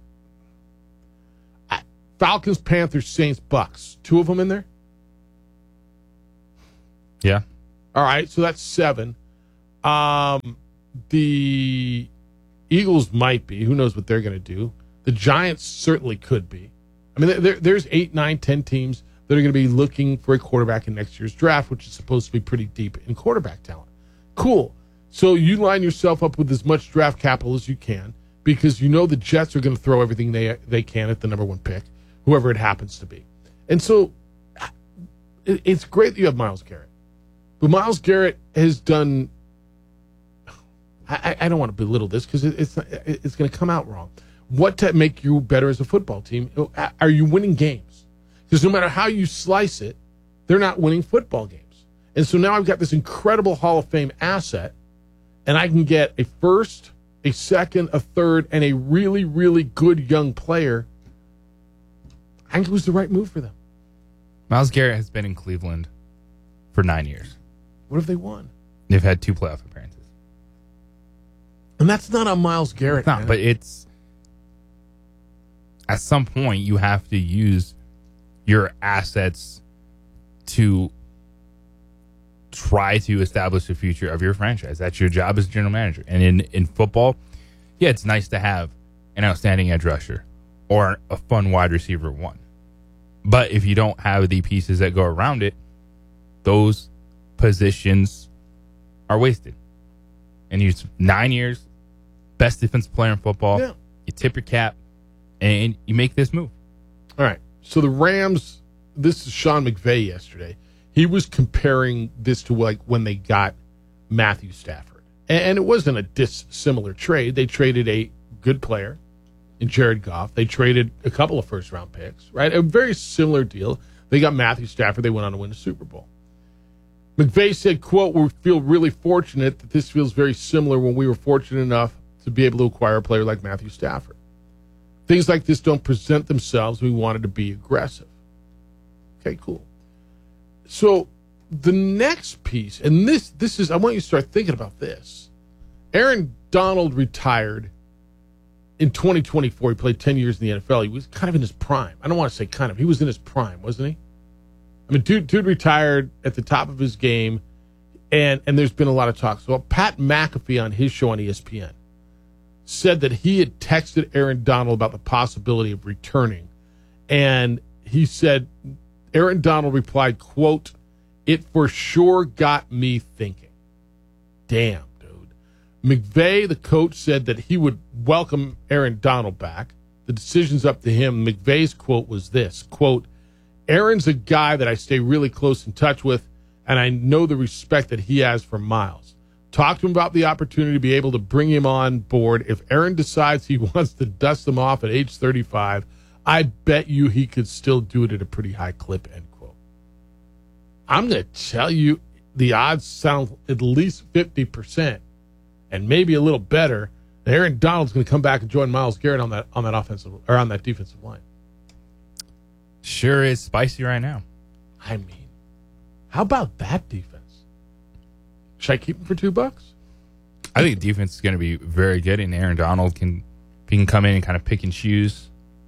[SPEAKER 3] Falcons, Panthers, Saints, Bucks. Two of them in there?
[SPEAKER 4] Yeah.
[SPEAKER 3] All right, so that's seven. Um, the Eagles might be. Who knows what they're going to do? The Giants certainly could be. I mean, there, there's eight, nine, ten teams that are going to be looking for a quarterback in next year's draft, which is supposed to be pretty deep in quarterback talent. Cool. So you line yourself up with as much draft capital as you can because you know the Jets are going to throw everything they they can at the number one pick, whoever it happens to be. And so it, it's great that you have Myles Garrett. But Myles Garrett has done – I, I don't want to belittle this because it, it's, it's going to come out wrong. What to make you better as a football team? Are you winning games? Because no matter how you slice it, they're not winning football games. And so now I've got this incredible Hall of Fame asset, and I can get a first, a second, a third, and a really, really good young player. I think it was the right move for them.
[SPEAKER 4] Myles Garrett has been in Cleveland for nine years.
[SPEAKER 3] What have they won?
[SPEAKER 4] They've had two playoff appearances.
[SPEAKER 3] And that's not on Myles Garrett.
[SPEAKER 4] It's not,
[SPEAKER 3] man.
[SPEAKER 4] but it's at some point you have to use your assets to try to establish the future of your franchise. That's your job as general manager. And in, in football, yeah, it's nice to have an outstanding edge rusher or a fun wide receiver one. But if you don't have the pieces that go around it, those positions are wasted. And you nine years, best defensive player in football.
[SPEAKER 3] Yeah.
[SPEAKER 4] You tip your cap, and you make this move.
[SPEAKER 3] All right. So the Rams, this is Sean McVay yesterday. He was comparing this to like when they got Matthew Stafford. And it wasn't a dissimilar trade. They traded a good player in Jared Goff. They traded a couple of first-round picks, right? A very similar deal. They got Matthew Stafford. They went on to win the Super Bowl. McVay said, quote, "We feel really fortunate that this feels very similar when we were fortunate enough to be able to acquire a player like Matthew Stafford. Things like this don't present themselves. We wanted to be aggressive." Okay, cool. So the next piece, and this this is, I want you to start thinking about this. Aaron Donald retired in twenty twenty-four. He played ten years in the N F L. He was kind of in his prime. I don't want to say kind of. He was in his prime, wasn't he? I mean, dude, dude retired at the top of his game, and, and there's been a lot of talk. So Pat McAfee on his show on E S P N said that he had texted Aaron Donald about the possibility of returning. And he said, Aaron Donald replied, quote, "It for sure got me thinking." Damn, dude. McVay, the coach, said that he would welcome Aaron Donald back. The decision's up to him. McVay's quote was this, quote, "Aaron's a guy that I stay really close in touch with, and I know the respect that he has for Myles. Talk to him about the opportunity to be able to bring him on board. If Aaron decides he wants to dust him off at age thirty-five, I bet you he could still do it at a pretty high clip," end quote. I'm going to tell you, the odds sound at least fifty percent, and maybe a little better, that Aaron Donald's going to come back and join Myles Garrett on that on that offensive or on that defensive line.
[SPEAKER 4] Sure is spicy right now.
[SPEAKER 3] I mean, how about that defense? Should I keep him for two bucks?
[SPEAKER 4] I think the defense is going to be very good, and Aaron Donald can he can come in and kind of pick and choose,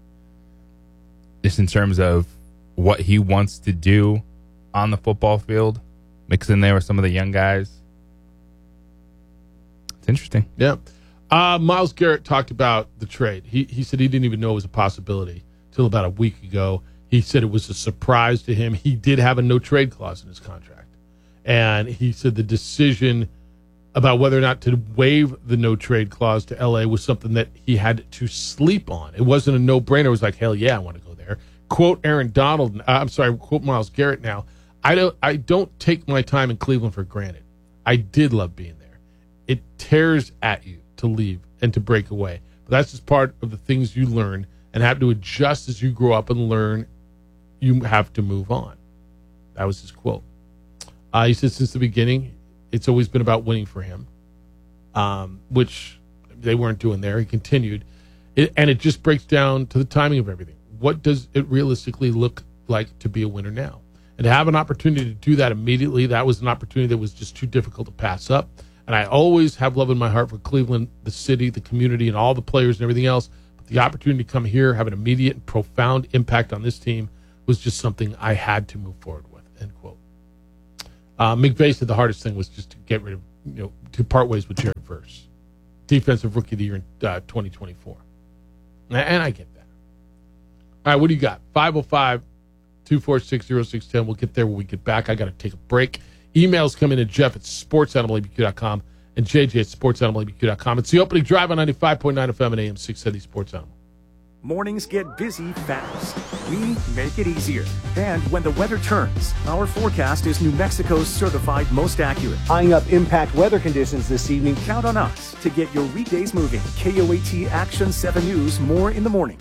[SPEAKER 4] just in terms of what he wants to do on the football field, mix in there with some of the young guys. It's interesting.
[SPEAKER 3] Yeah. Uh, Myles Garrett talked about the trade. He he said he didn't even know it was a possibility until about a week ago. He said it was a surprise to him. He did have a no-trade clause in his contract. And he said the decision about whether or not to waive the no-trade clause to L A was something that he had to sleep on. It wasn't a no-brainer. It was like, hell yeah, I want to go there. Quote Aaron Donald, uh, I'm sorry, quote Myles Garrett now, I don't, I don't take my time in Cleveland for granted. I did love being there. It tears at you to leave and to break away. But that's just part of the things you learn and have to adjust as you grow up and learn. You have to move on. That was his quote. Uh, he said since the beginning, it's always been about winning for him, um, which they weren't doing there. He continued. It, and it just breaks down to the timing of everything. What does it realistically look like to be a winner now? And to have an opportunity to do that immediately, that was an opportunity that was just too difficult to pass up. And I always have love in my heart for Cleveland, the city, the community, and all the players and everything else. But the opportunity to come here, have an immediate and profound impact on this team was just something I had to move forward with, end quote. Uh, McVay said the hardest thing was just to get rid of you know, to part ways with Jared Verse, defensive rookie of the year in uh, twenty twenty-four. And I get that. All right, what do you got? five oh five, two four six, oh six one oh. We'll get there when we get back. I got to take a break. Emails come in at Jeff at sports animal a b q dot com and J J at sports animal a b q dot com. It's the opening drive on ninety-five point nine F M and A M six seventy Sports Animal.
[SPEAKER 12] Mornings get busy fast. We make it easier. And when the weather turns, our forecast is New Mexico's certified most accurate.
[SPEAKER 13] Eyeing up impact weather conditions this evening.
[SPEAKER 12] Count on us to get your weekdays moving. K O A T Action seven News, more in the morning.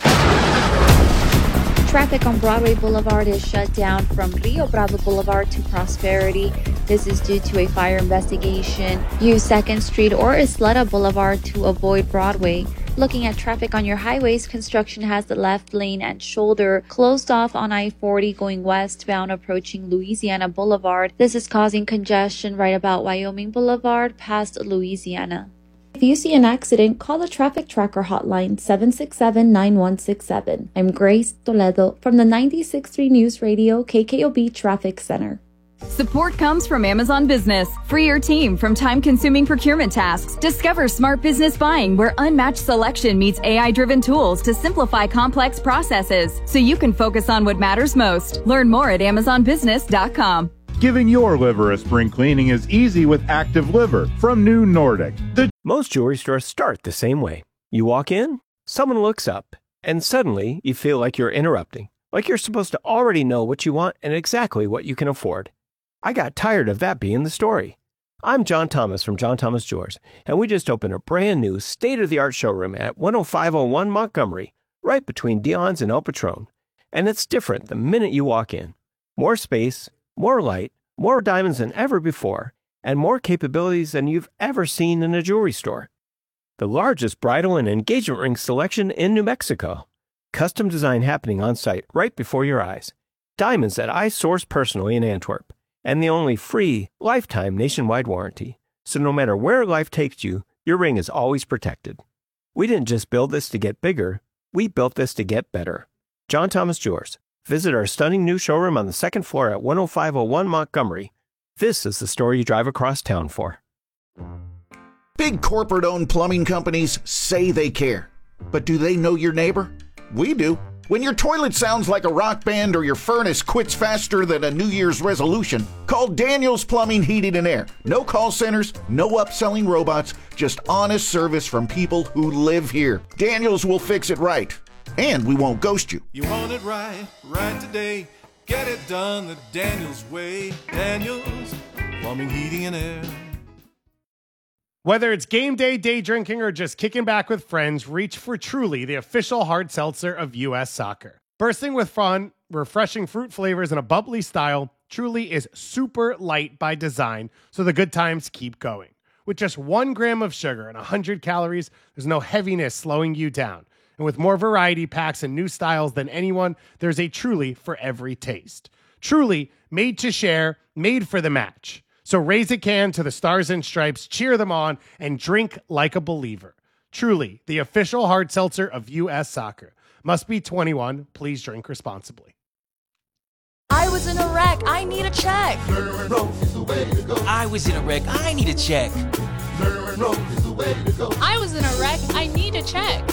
[SPEAKER 7] Traffic on Broadway Boulevard is shut down from Rio Bravo Boulevard to Prosperity. This is due to a fire investigation. Use second Street or Isleta Boulevard to avoid Broadway. Looking at traffic on your highways, construction has the left lane and shoulder closed off on I forty going westbound approaching Louisiana Boulevard. This is causing congestion right about Wyoming Boulevard past Louisiana.
[SPEAKER 14] If you see an accident, call the Traffic Tracker hotline seven six seven, nine one six seven. I'm Grace Toledo from the ninety-six point three News Radio K K O B Traffic Center.
[SPEAKER 15] Support comes from Amazon Business. Free your team from time-consuming procurement tasks. Discover smart business buying where unmatched selection meets A I-driven tools to simplify complex processes so you can focus on what matters most. Learn more at amazon business dot com.
[SPEAKER 16] Giving your liver a spring cleaning is easy with Active Liver from New Nordic. The-
[SPEAKER 8] Most jewelry stores start the same way. You walk in, someone looks up, and suddenly you feel like you're interrupting, like you're supposed to already know what you want and exactly what you can afford. I got tired of that being the story. I'm John Thomas from John Thomas Jewelers, and we just opened a brand new state-of-the-art showroom at one oh five oh one Montgomery, right between Dion's and El Patron. And it's different the minute you walk in. More space, more light, more diamonds than ever before, and more capabilities than you've ever seen in a jewelry store. The largest bridal and engagement ring selection in New Mexico. Custom design happening on site right before your eyes. Diamonds that I source personally in Antwerp. And the only free, lifetime nationwide warranty. So no matter where life takes you, your ring is always protected. We didn't just build this to get bigger, we built this to get better. John Thomas Jewelers. Visit our stunning new showroom on the second floor at one oh five oh one Montgomery. This is the store you drive across town for.
[SPEAKER 17] Big corporate-owned plumbing companies say they care. But do they know your neighbor? We do. When your toilet sounds like a rock band or your furnace quits faster than a New Year's resolution, call Daniels Plumbing, Heating, and Air. No call centers, no upselling robots, just honest service from people who live here. Daniels will fix it right, and we won't ghost you.
[SPEAKER 20] You want it right, right today. Get it done the Daniels way. Daniels Plumbing, Heating, and Air.
[SPEAKER 29] Whether it's game day, day drinking, or just kicking back with friends, reach for Truly, the official hard seltzer of U S Soccer. Bursting with fun, refreshing fruit flavors, and a bubbly style, Truly is super light by design, so the good times keep going. With just one gram of sugar and one hundred calories, there's no heaviness slowing you down. And with more variety packs and new styles than anyone, there's a Truly for every taste. Truly, made to share, made for the match. So raise a can to the Stars and Stripes, cheer them on, and drink like a believer. Truly, the official hard seltzer of U S Soccer. Must be twenty-one. Please drink responsibly.
[SPEAKER 30] I was in a wreck. I need a check.
[SPEAKER 31] I was in a wreck. I need a check.
[SPEAKER 30] I was in a wreck. I need a check.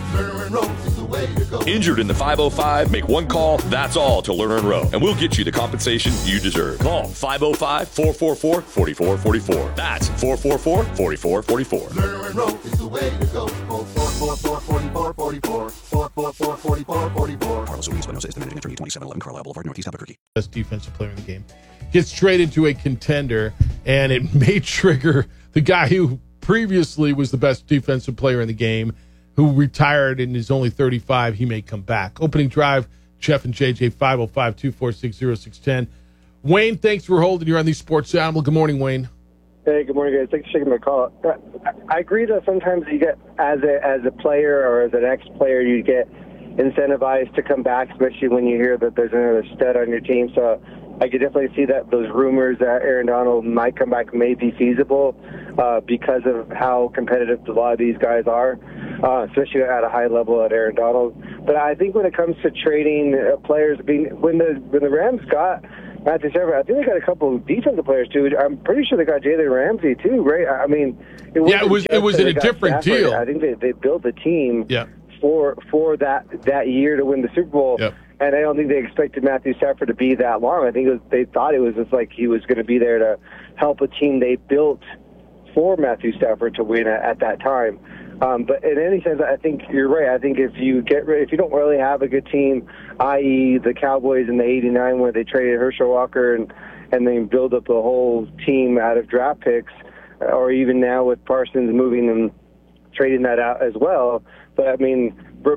[SPEAKER 32] Injured in the five oh five? Make one call, that's all, to Lerner and Rowe, and we'll get you the compensation you deserve. Call five oh five, four four four, four four four four. That's four four four, four four four four.
[SPEAKER 18] Lerner and Rowe is the way to go. four four four, four four four four. four four four, four four four four.
[SPEAKER 33] Carlos Ruiz Espinosa is the managing attorney, twenty-seven eleven Carlisle Boulevard, Northeast Albuquerque.
[SPEAKER 3] Best defensive player in the game. Gets straight into a contender, and it may trigger the guy who previously was the best defensive player in the game, who retired and is only thirty-five. He may come back. Opening drive, Jeff and J J, five oh five, two four six, oh six one oh. Wayne, thanks for holding. You're on the Sports Animal. Good morning, Wayne.
[SPEAKER 19] Hey, good morning, guys. Thanks for taking my call. I agree that sometimes you get, as a as a player or as an ex-player, you get incentivized to come back, especially when you hear that there's another stud on your team. So I could definitely see that those rumors that Aaron Donald might come back may be feasible uh, because of how competitive a lot of these guys are, uh, especially at a high level at Aaron Donald. But I think when it comes to trading uh, players, being, when the when the Rams got Matthew Stafford. I think they got a couple of defensive players too. I'm pretty sure they got Jalen Ramsey too, right? I mean,
[SPEAKER 3] it yeah, it was it was in a different Stafford. deal.
[SPEAKER 19] I think they they built a team
[SPEAKER 3] yeah.
[SPEAKER 19] for for that that year to win the Super Bowl.
[SPEAKER 3] Yep.
[SPEAKER 19] And I don't think they expected Matthew Stafford to be that long. I think it was, they thought it was just like he was going to be there to help a team they built for Matthew Stafford to win at, at that time. Um, but in any sense, I think you're right. I think if you get if you don't really have a good team, that is the Cowboys in the eighty-nine where they traded Herschel Walker and, and then build up a whole team out of draft picks, or even now with Parsons moving and trading that out as well. But, I mean,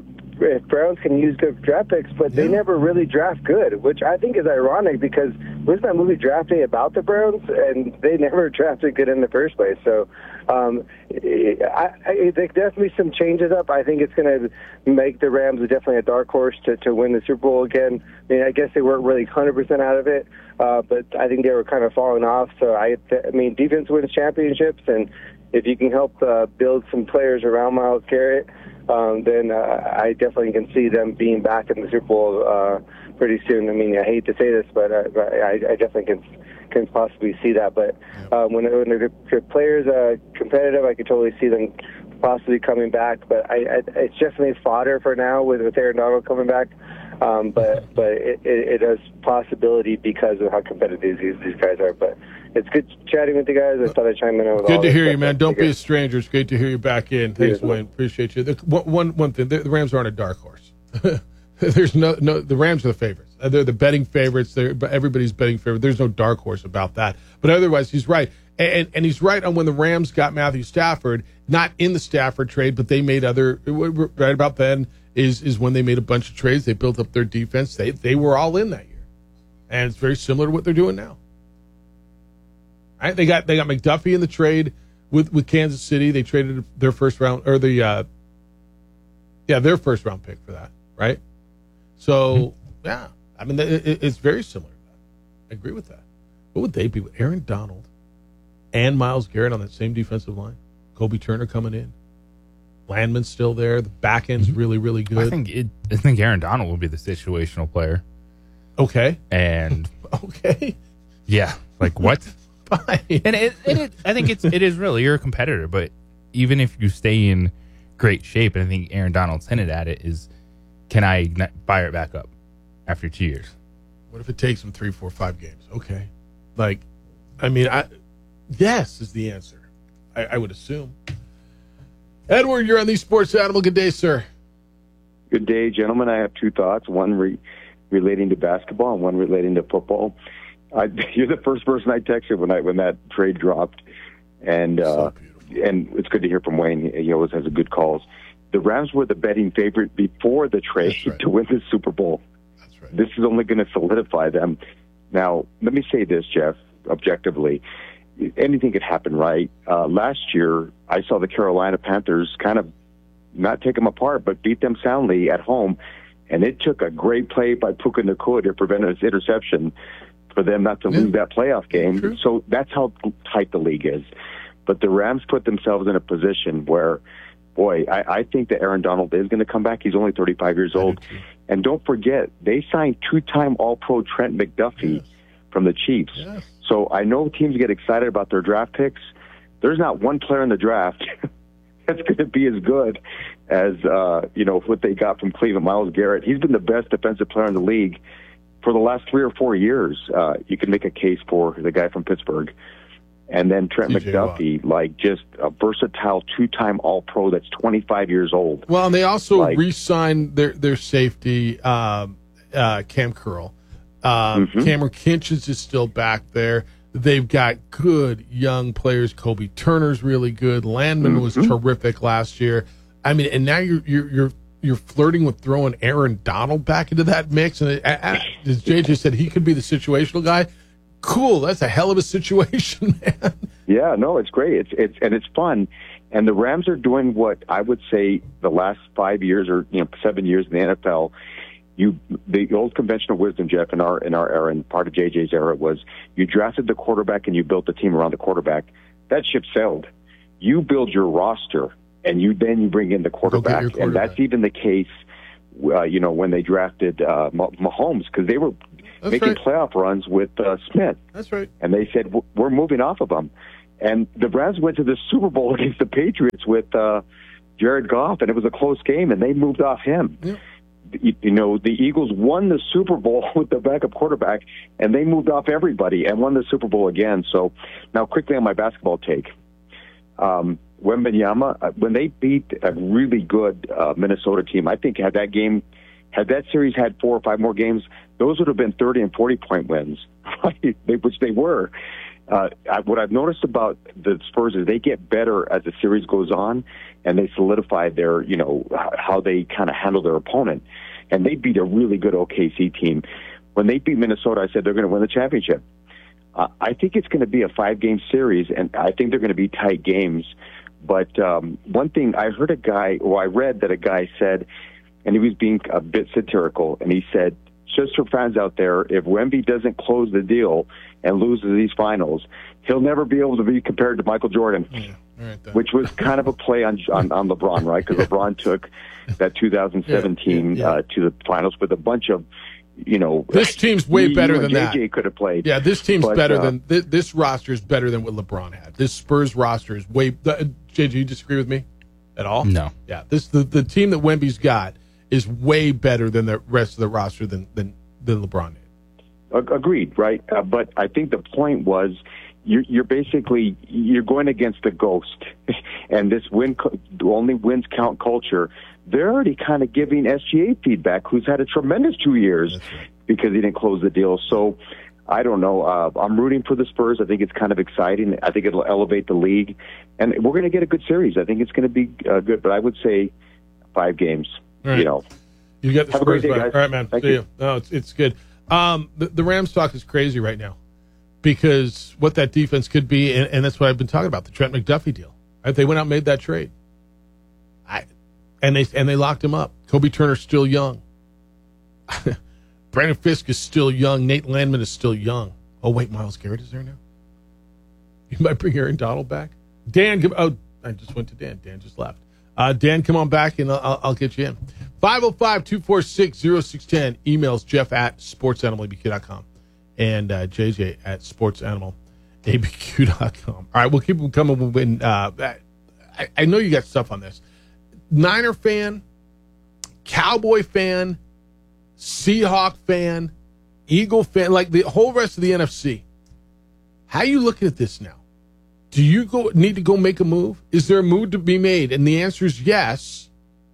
[SPEAKER 19] if Browns can use good draft picks, but they never really draft good, which I think is ironic because wasn't that movie Draft Day about the Browns? And they never drafted good in the first place. So um, I, I think definitely some changes up. I think it's going to make the Rams definitely a dark horse to, to win the Super Bowl again. I mean, I guess they weren't really one hundred percent out of it, uh, but I think they were kind of falling off. So, I, I mean, defense wins championships, and if you can help uh, build some players around Myles Garrett, um, then uh, I definitely can see them being back in the Super Bowl uh, pretty soon. I mean, I hate to say this, but uh, I, I definitely can can possibly see that. But um, when, when the players are competitive, I could totally see them possibly coming back. But I, I, it's definitely fodder for now with, with Aaron Donald coming back. Um, but but it, it, it is possibility because of how competitive these, these guys are. But it's good chatting with you guys. I thought I'd chime in over
[SPEAKER 3] Good to hear you, man. Don't be a stranger. It's great to hear you back in. Thanks, Wayne. Appreciate you. The, one one thing, the, the Rams aren't a dark horse. There's no no. The Rams are the favorites. They're the betting favorites. They're everybody's betting favorite. There's no dark horse about that. But otherwise, he's right, and and he's right on when the Rams got Matthew Stafford, not in the Stafford trade, but they made other right about then. Is is when they made a bunch of trades. They built up their defense. They they were all in that year, and it's very similar to what they're doing now. Right? They got they got McDuffie in the trade with, with Kansas City. They traded their first round or the uh, yeah their first round pick for that. Right. So mm-hmm. yeah, I mean it, it's very similar to that. I agree with that. What would they be with Aaron Donald and Myles Garrett on that same defensive line? Kobe Turner coming in. Landman's still there. The back end's really, really good.
[SPEAKER 4] I think it, I think Aaron Donald will be the situational player.
[SPEAKER 3] Okay.
[SPEAKER 4] And
[SPEAKER 3] okay.
[SPEAKER 4] Yeah. Like what?
[SPEAKER 3] Fine.
[SPEAKER 4] And it, it, it, I think it's it is really you're a competitor, but even if you stay in great shape, and I think Aaron Donald's hinted at it, is can I fire it back up after two years?
[SPEAKER 3] What if it takes him three, four, five games? Okay. Like, I mean, I yes is the answer. I, I would assume. Edward, you're on the Sports Animal. Good day, sir.
[SPEAKER 1] Good day, gentlemen. I have two thoughts, one re- relating to basketball and one relating to football. I, you're the first person I texted when I when that trade dropped, and uh, so and it's good to hear from Wayne. He always has a good calls. The Rams were the betting favorite before the trade right. to win the Super Bowl.
[SPEAKER 3] That's right.
[SPEAKER 1] This is only going to solidify them. Now, let me say this, Jeff, objectively. Anything could happen, right? Uh, last year, I saw the Carolina Panthers kind of not take them apart, but beat them soundly at home. And it took a great play by Puka Nacua to prevent an interception for them not to yeah. lose that playoff game. True. So that's how tight the league is. But the Rams put themselves in a position where, boy, I, I think that Aaron Donald is going to come back. He's only thirty-five years old. And don't forget, they signed two-time All-Pro Trent McDuffie yes. from the Chiefs. Yes. So I know teams get excited about their draft picks. There's not one player in the draft that's going to be as good as, uh, you know, what they got from Cleveland, Myles Garrett. He's been the best defensive player in the league for the last three or four years. Uh, you can make a case for the guy from Pittsburgh. And then Trent T J McDuffie, Watt. like just a versatile two-time All-Pro that's twenty-five years old.
[SPEAKER 3] Well, and they also like, re-signed their, their safety, um, uh, Cam Curl. Um, mm-hmm. Cameron Kinchins is still back there. They've got good young players. Kobe Turner's really good. Landman mm-hmm. was terrific last year. I mean, and now you're you're you're, you're flirting with throwing Aaron Donald back into that mix. And it, as J J said, he could be the situational guy. Cool, that's a hell of a situation, man.
[SPEAKER 1] Yeah, no, it's great. It's it's and it's fun. And the Rams are doing what I would say the last five years or you know seven years in the N F L. You, the old conventional wisdom, Jeff, in our in our era, and part of J J's era, was you drafted the quarterback and you built the team around the quarterback. That ship sailed. You build your roster, and you then you bring in the quarterback, quarterback. and that's even the case. Uh, you know, when they drafted uh, Mahomes, because they were
[SPEAKER 3] That's
[SPEAKER 1] making
[SPEAKER 3] right.
[SPEAKER 1] playoff runs with uh, Smith.
[SPEAKER 3] That's right.
[SPEAKER 1] And they said, we're moving off of him. And the Rams went to the Super Bowl against the Patriots with uh, Jared Goff, and it was a close game, and they moved off him.
[SPEAKER 3] Yeah.
[SPEAKER 1] You, you know, the Eagles won the Super Bowl with the backup quarterback, and they moved off everybody and won the Super Bowl again. So now quickly on my basketball take. Um, Wembanyama, when they beat a really good uh, Minnesota team, I think had that game, had that series had four or five more games, those would have been thirty and forty point wins, right? They, which they were. Uh, I, what I've noticed about the Spurs is they get better as the series goes on, and they solidify their, you know, how they kind of handle their opponent. And they beat a really good O K C team. When they beat Minnesota, I said they're going to win the championship. Uh, I think it's going to be a five-game series, and I think they're going to be tight games. But um, one thing, I heard a guy, or I read that a guy said, and he was being a bit satirical, and he said, just for fans out there, if Wemby doesn't close the deal and loses these finals, he'll never be able to be compared to Michael Jordan,
[SPEAKER 3] yeah, right,
[SPEAKER 1] which was kind of a play on on, on LeBron, right? Because yeah. LeBron took that two thousand seventeen yeah, yeah, yeah. Uh, to the finals with a bunch of, you know,
[SPEAKER 3] this team's way
[SPEAKER 1] you,
[SPEAKER 3] better
[SPEAKER 1] you
[SPEAKER 3] than
[SPEAKER 1] J J
[SPEAKER 3] that.
[SPEAKER 1] J J could have played.
[SPEAKER 3] Yeah, this team's
[SPEAKER 1] but,
[SPEAKER 3] better
[SPEAKER 1] uh,
[SPEAKER 3] than th- this roster is better than what LeBron had. This Spurs roster is way. Uh, J J, you disagree with me at all?
[SPEAKER 4] No.
[SPEAKER 3] Yeah, this the the team that Wemby's got is way better than the rest of the roster than than, than LeBron did.
[SPEAKER 1] Agreed, right? Uh, but I think the point was you're, you're basically you're going against the ghost, and this win only wins count culture. They're already kind of giving S G A feedback, who's had a tremendous two years right. because he didn't close the deal. So I don't know. Uh, I'm rooting for the Spurs. I think it's kind of exciting. I think it'll elevate the league, and we're going to get a good series. I think it's going to be uh, good. But I would say five games.
[SPEAKER 3] Right.
[SPEAKER 1] You know,
[SPEAKER 3] you got the
[SPEAKER 1] Have
[SPEAKER 3] Spurs
[SPEAKER 1] a great day,
[SPEAKER 3] back.
[SPEAKER 1] guys.
[SPEAKER 3] All right, man.
[SPEAKER 1] Thank
[SPEAKER 3] See
[SPEAKER 1] you.
[SPEAKER 3] you. No, it's it's good. Um, the, the Rams talk is crazy right now because what that defense could be, and, and that's what I've been talking about, the Trent McDuffie deal. Right? They went out and made that trade. I, and they and they locked him up. Kobe Turner's still young. Brandon Fisk is still young. Nate Landman is still young. Oh, wait, Myles Garrett is there now? You might bring Aaron Donald back. Dan, come, oh, I just went to Dan. Dan just left. Uh, Dan, come on back, and I'll, I'll get you in. five oh five, two four six, oh six one oh. Emails Jeff at sports animal a b q dot com and uh, J J at sports animal a b q dot com. All right, we'll keep them coming. When, uh, I, I know you got stuff on this. Niner fan, Cowboy fan, Seahawk fan, Eagle fan, like the whole rest of the N F C. How are you looking at this now? Do you go need to go make a move? Is there a move to be made? And the answer is yes.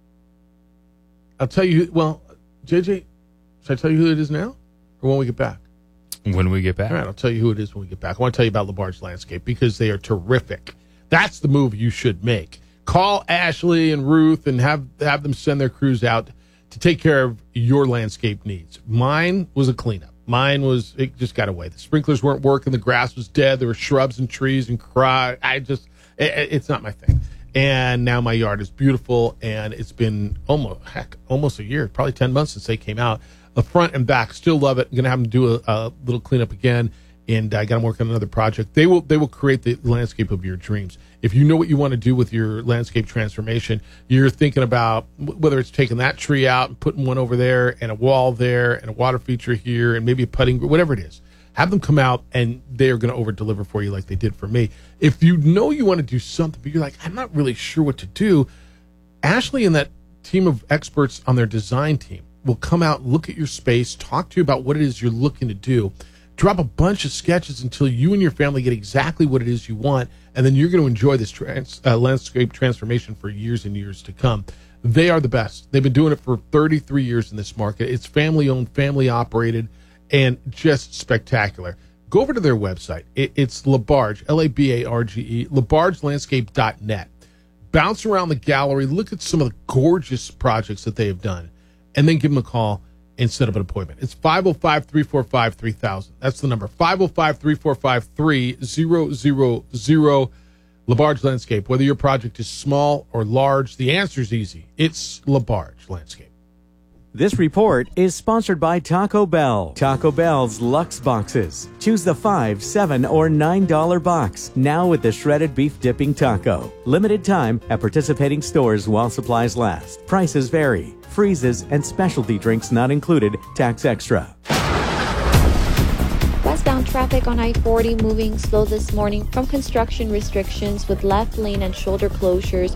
[SPEAKER 3] I'll tell you. Well, J J, should I tell you who it is now, or when we get back?
[SPEAKER 4] When we get back.
[SPEAKER 3] All right, I'll tell you who it is when we get back. I want to tell you about LaBarge Landscape because they are terrific. That's the move you should make. Call Ashley and Ruth and have have them send their crews out to take care of your landscape needs. Mine was a cleanup. Mine was, it just got away. The sprinklers weren't working. The grass was dead. There were shrubs and trees and cry. I just, it, it's not my thing. And now my yard is beautiful, and it's been almost, heck, almost a year, probably ten months since they came out. The front and back, still love it. I'm going to have them do a, a little cleanup again, and I got them working on another project. They will, they will create the landscape of your dreams. If you know what you want to do with your landscape transformation, you're thinking about whether it's taking that tree out and putting one over there and a wall there and a water feature here and maybe a putting, whatever it is. Have them come out, and they are going to over-deliver for you like they did for me. If you know you want to do something, but you're like, I'm not really sure what to do, Ashley and that team of experts on their design team will come out, look at your space, talk to you about what it is you're looking to do, drop a bunch of sketches until you and your family get exactly what it is you want, and then you're going to enjoy this trans, uh, landscape transformation for years and years to come. They are the best. They've been doing it for thirty-three years in this market. It's family-owned, family-operated, and just spectacular. Go over to their website. It, it's LaBarge, L A B A R G E, labarge landscape dot net. Bounce around the gallery, look at some of the gorgeous projects that they have done, and then give them a call and set up an appointment. It's five oh five, three four five, three thousand. That's the number, five oh five, three four five, three thousand. LaBarge Landscape. Whether your project is small or large, the answer is easy. It's LaBarge Landscape.
[SPEAKER 2] This report is sponsored by Taco Bell. Taco Bell's Luxe Boxes. Choose the five, seven, or nine dollar box. Now with the shredded beef dipping taco. Limited time at participating stores while supplies last. Prices vary. Freezes and specialty drinks not included. Tax extra.
[SPEAKER 7] traffic on I forty moving slow this morning from construction restrictions with left lane and shoulder closures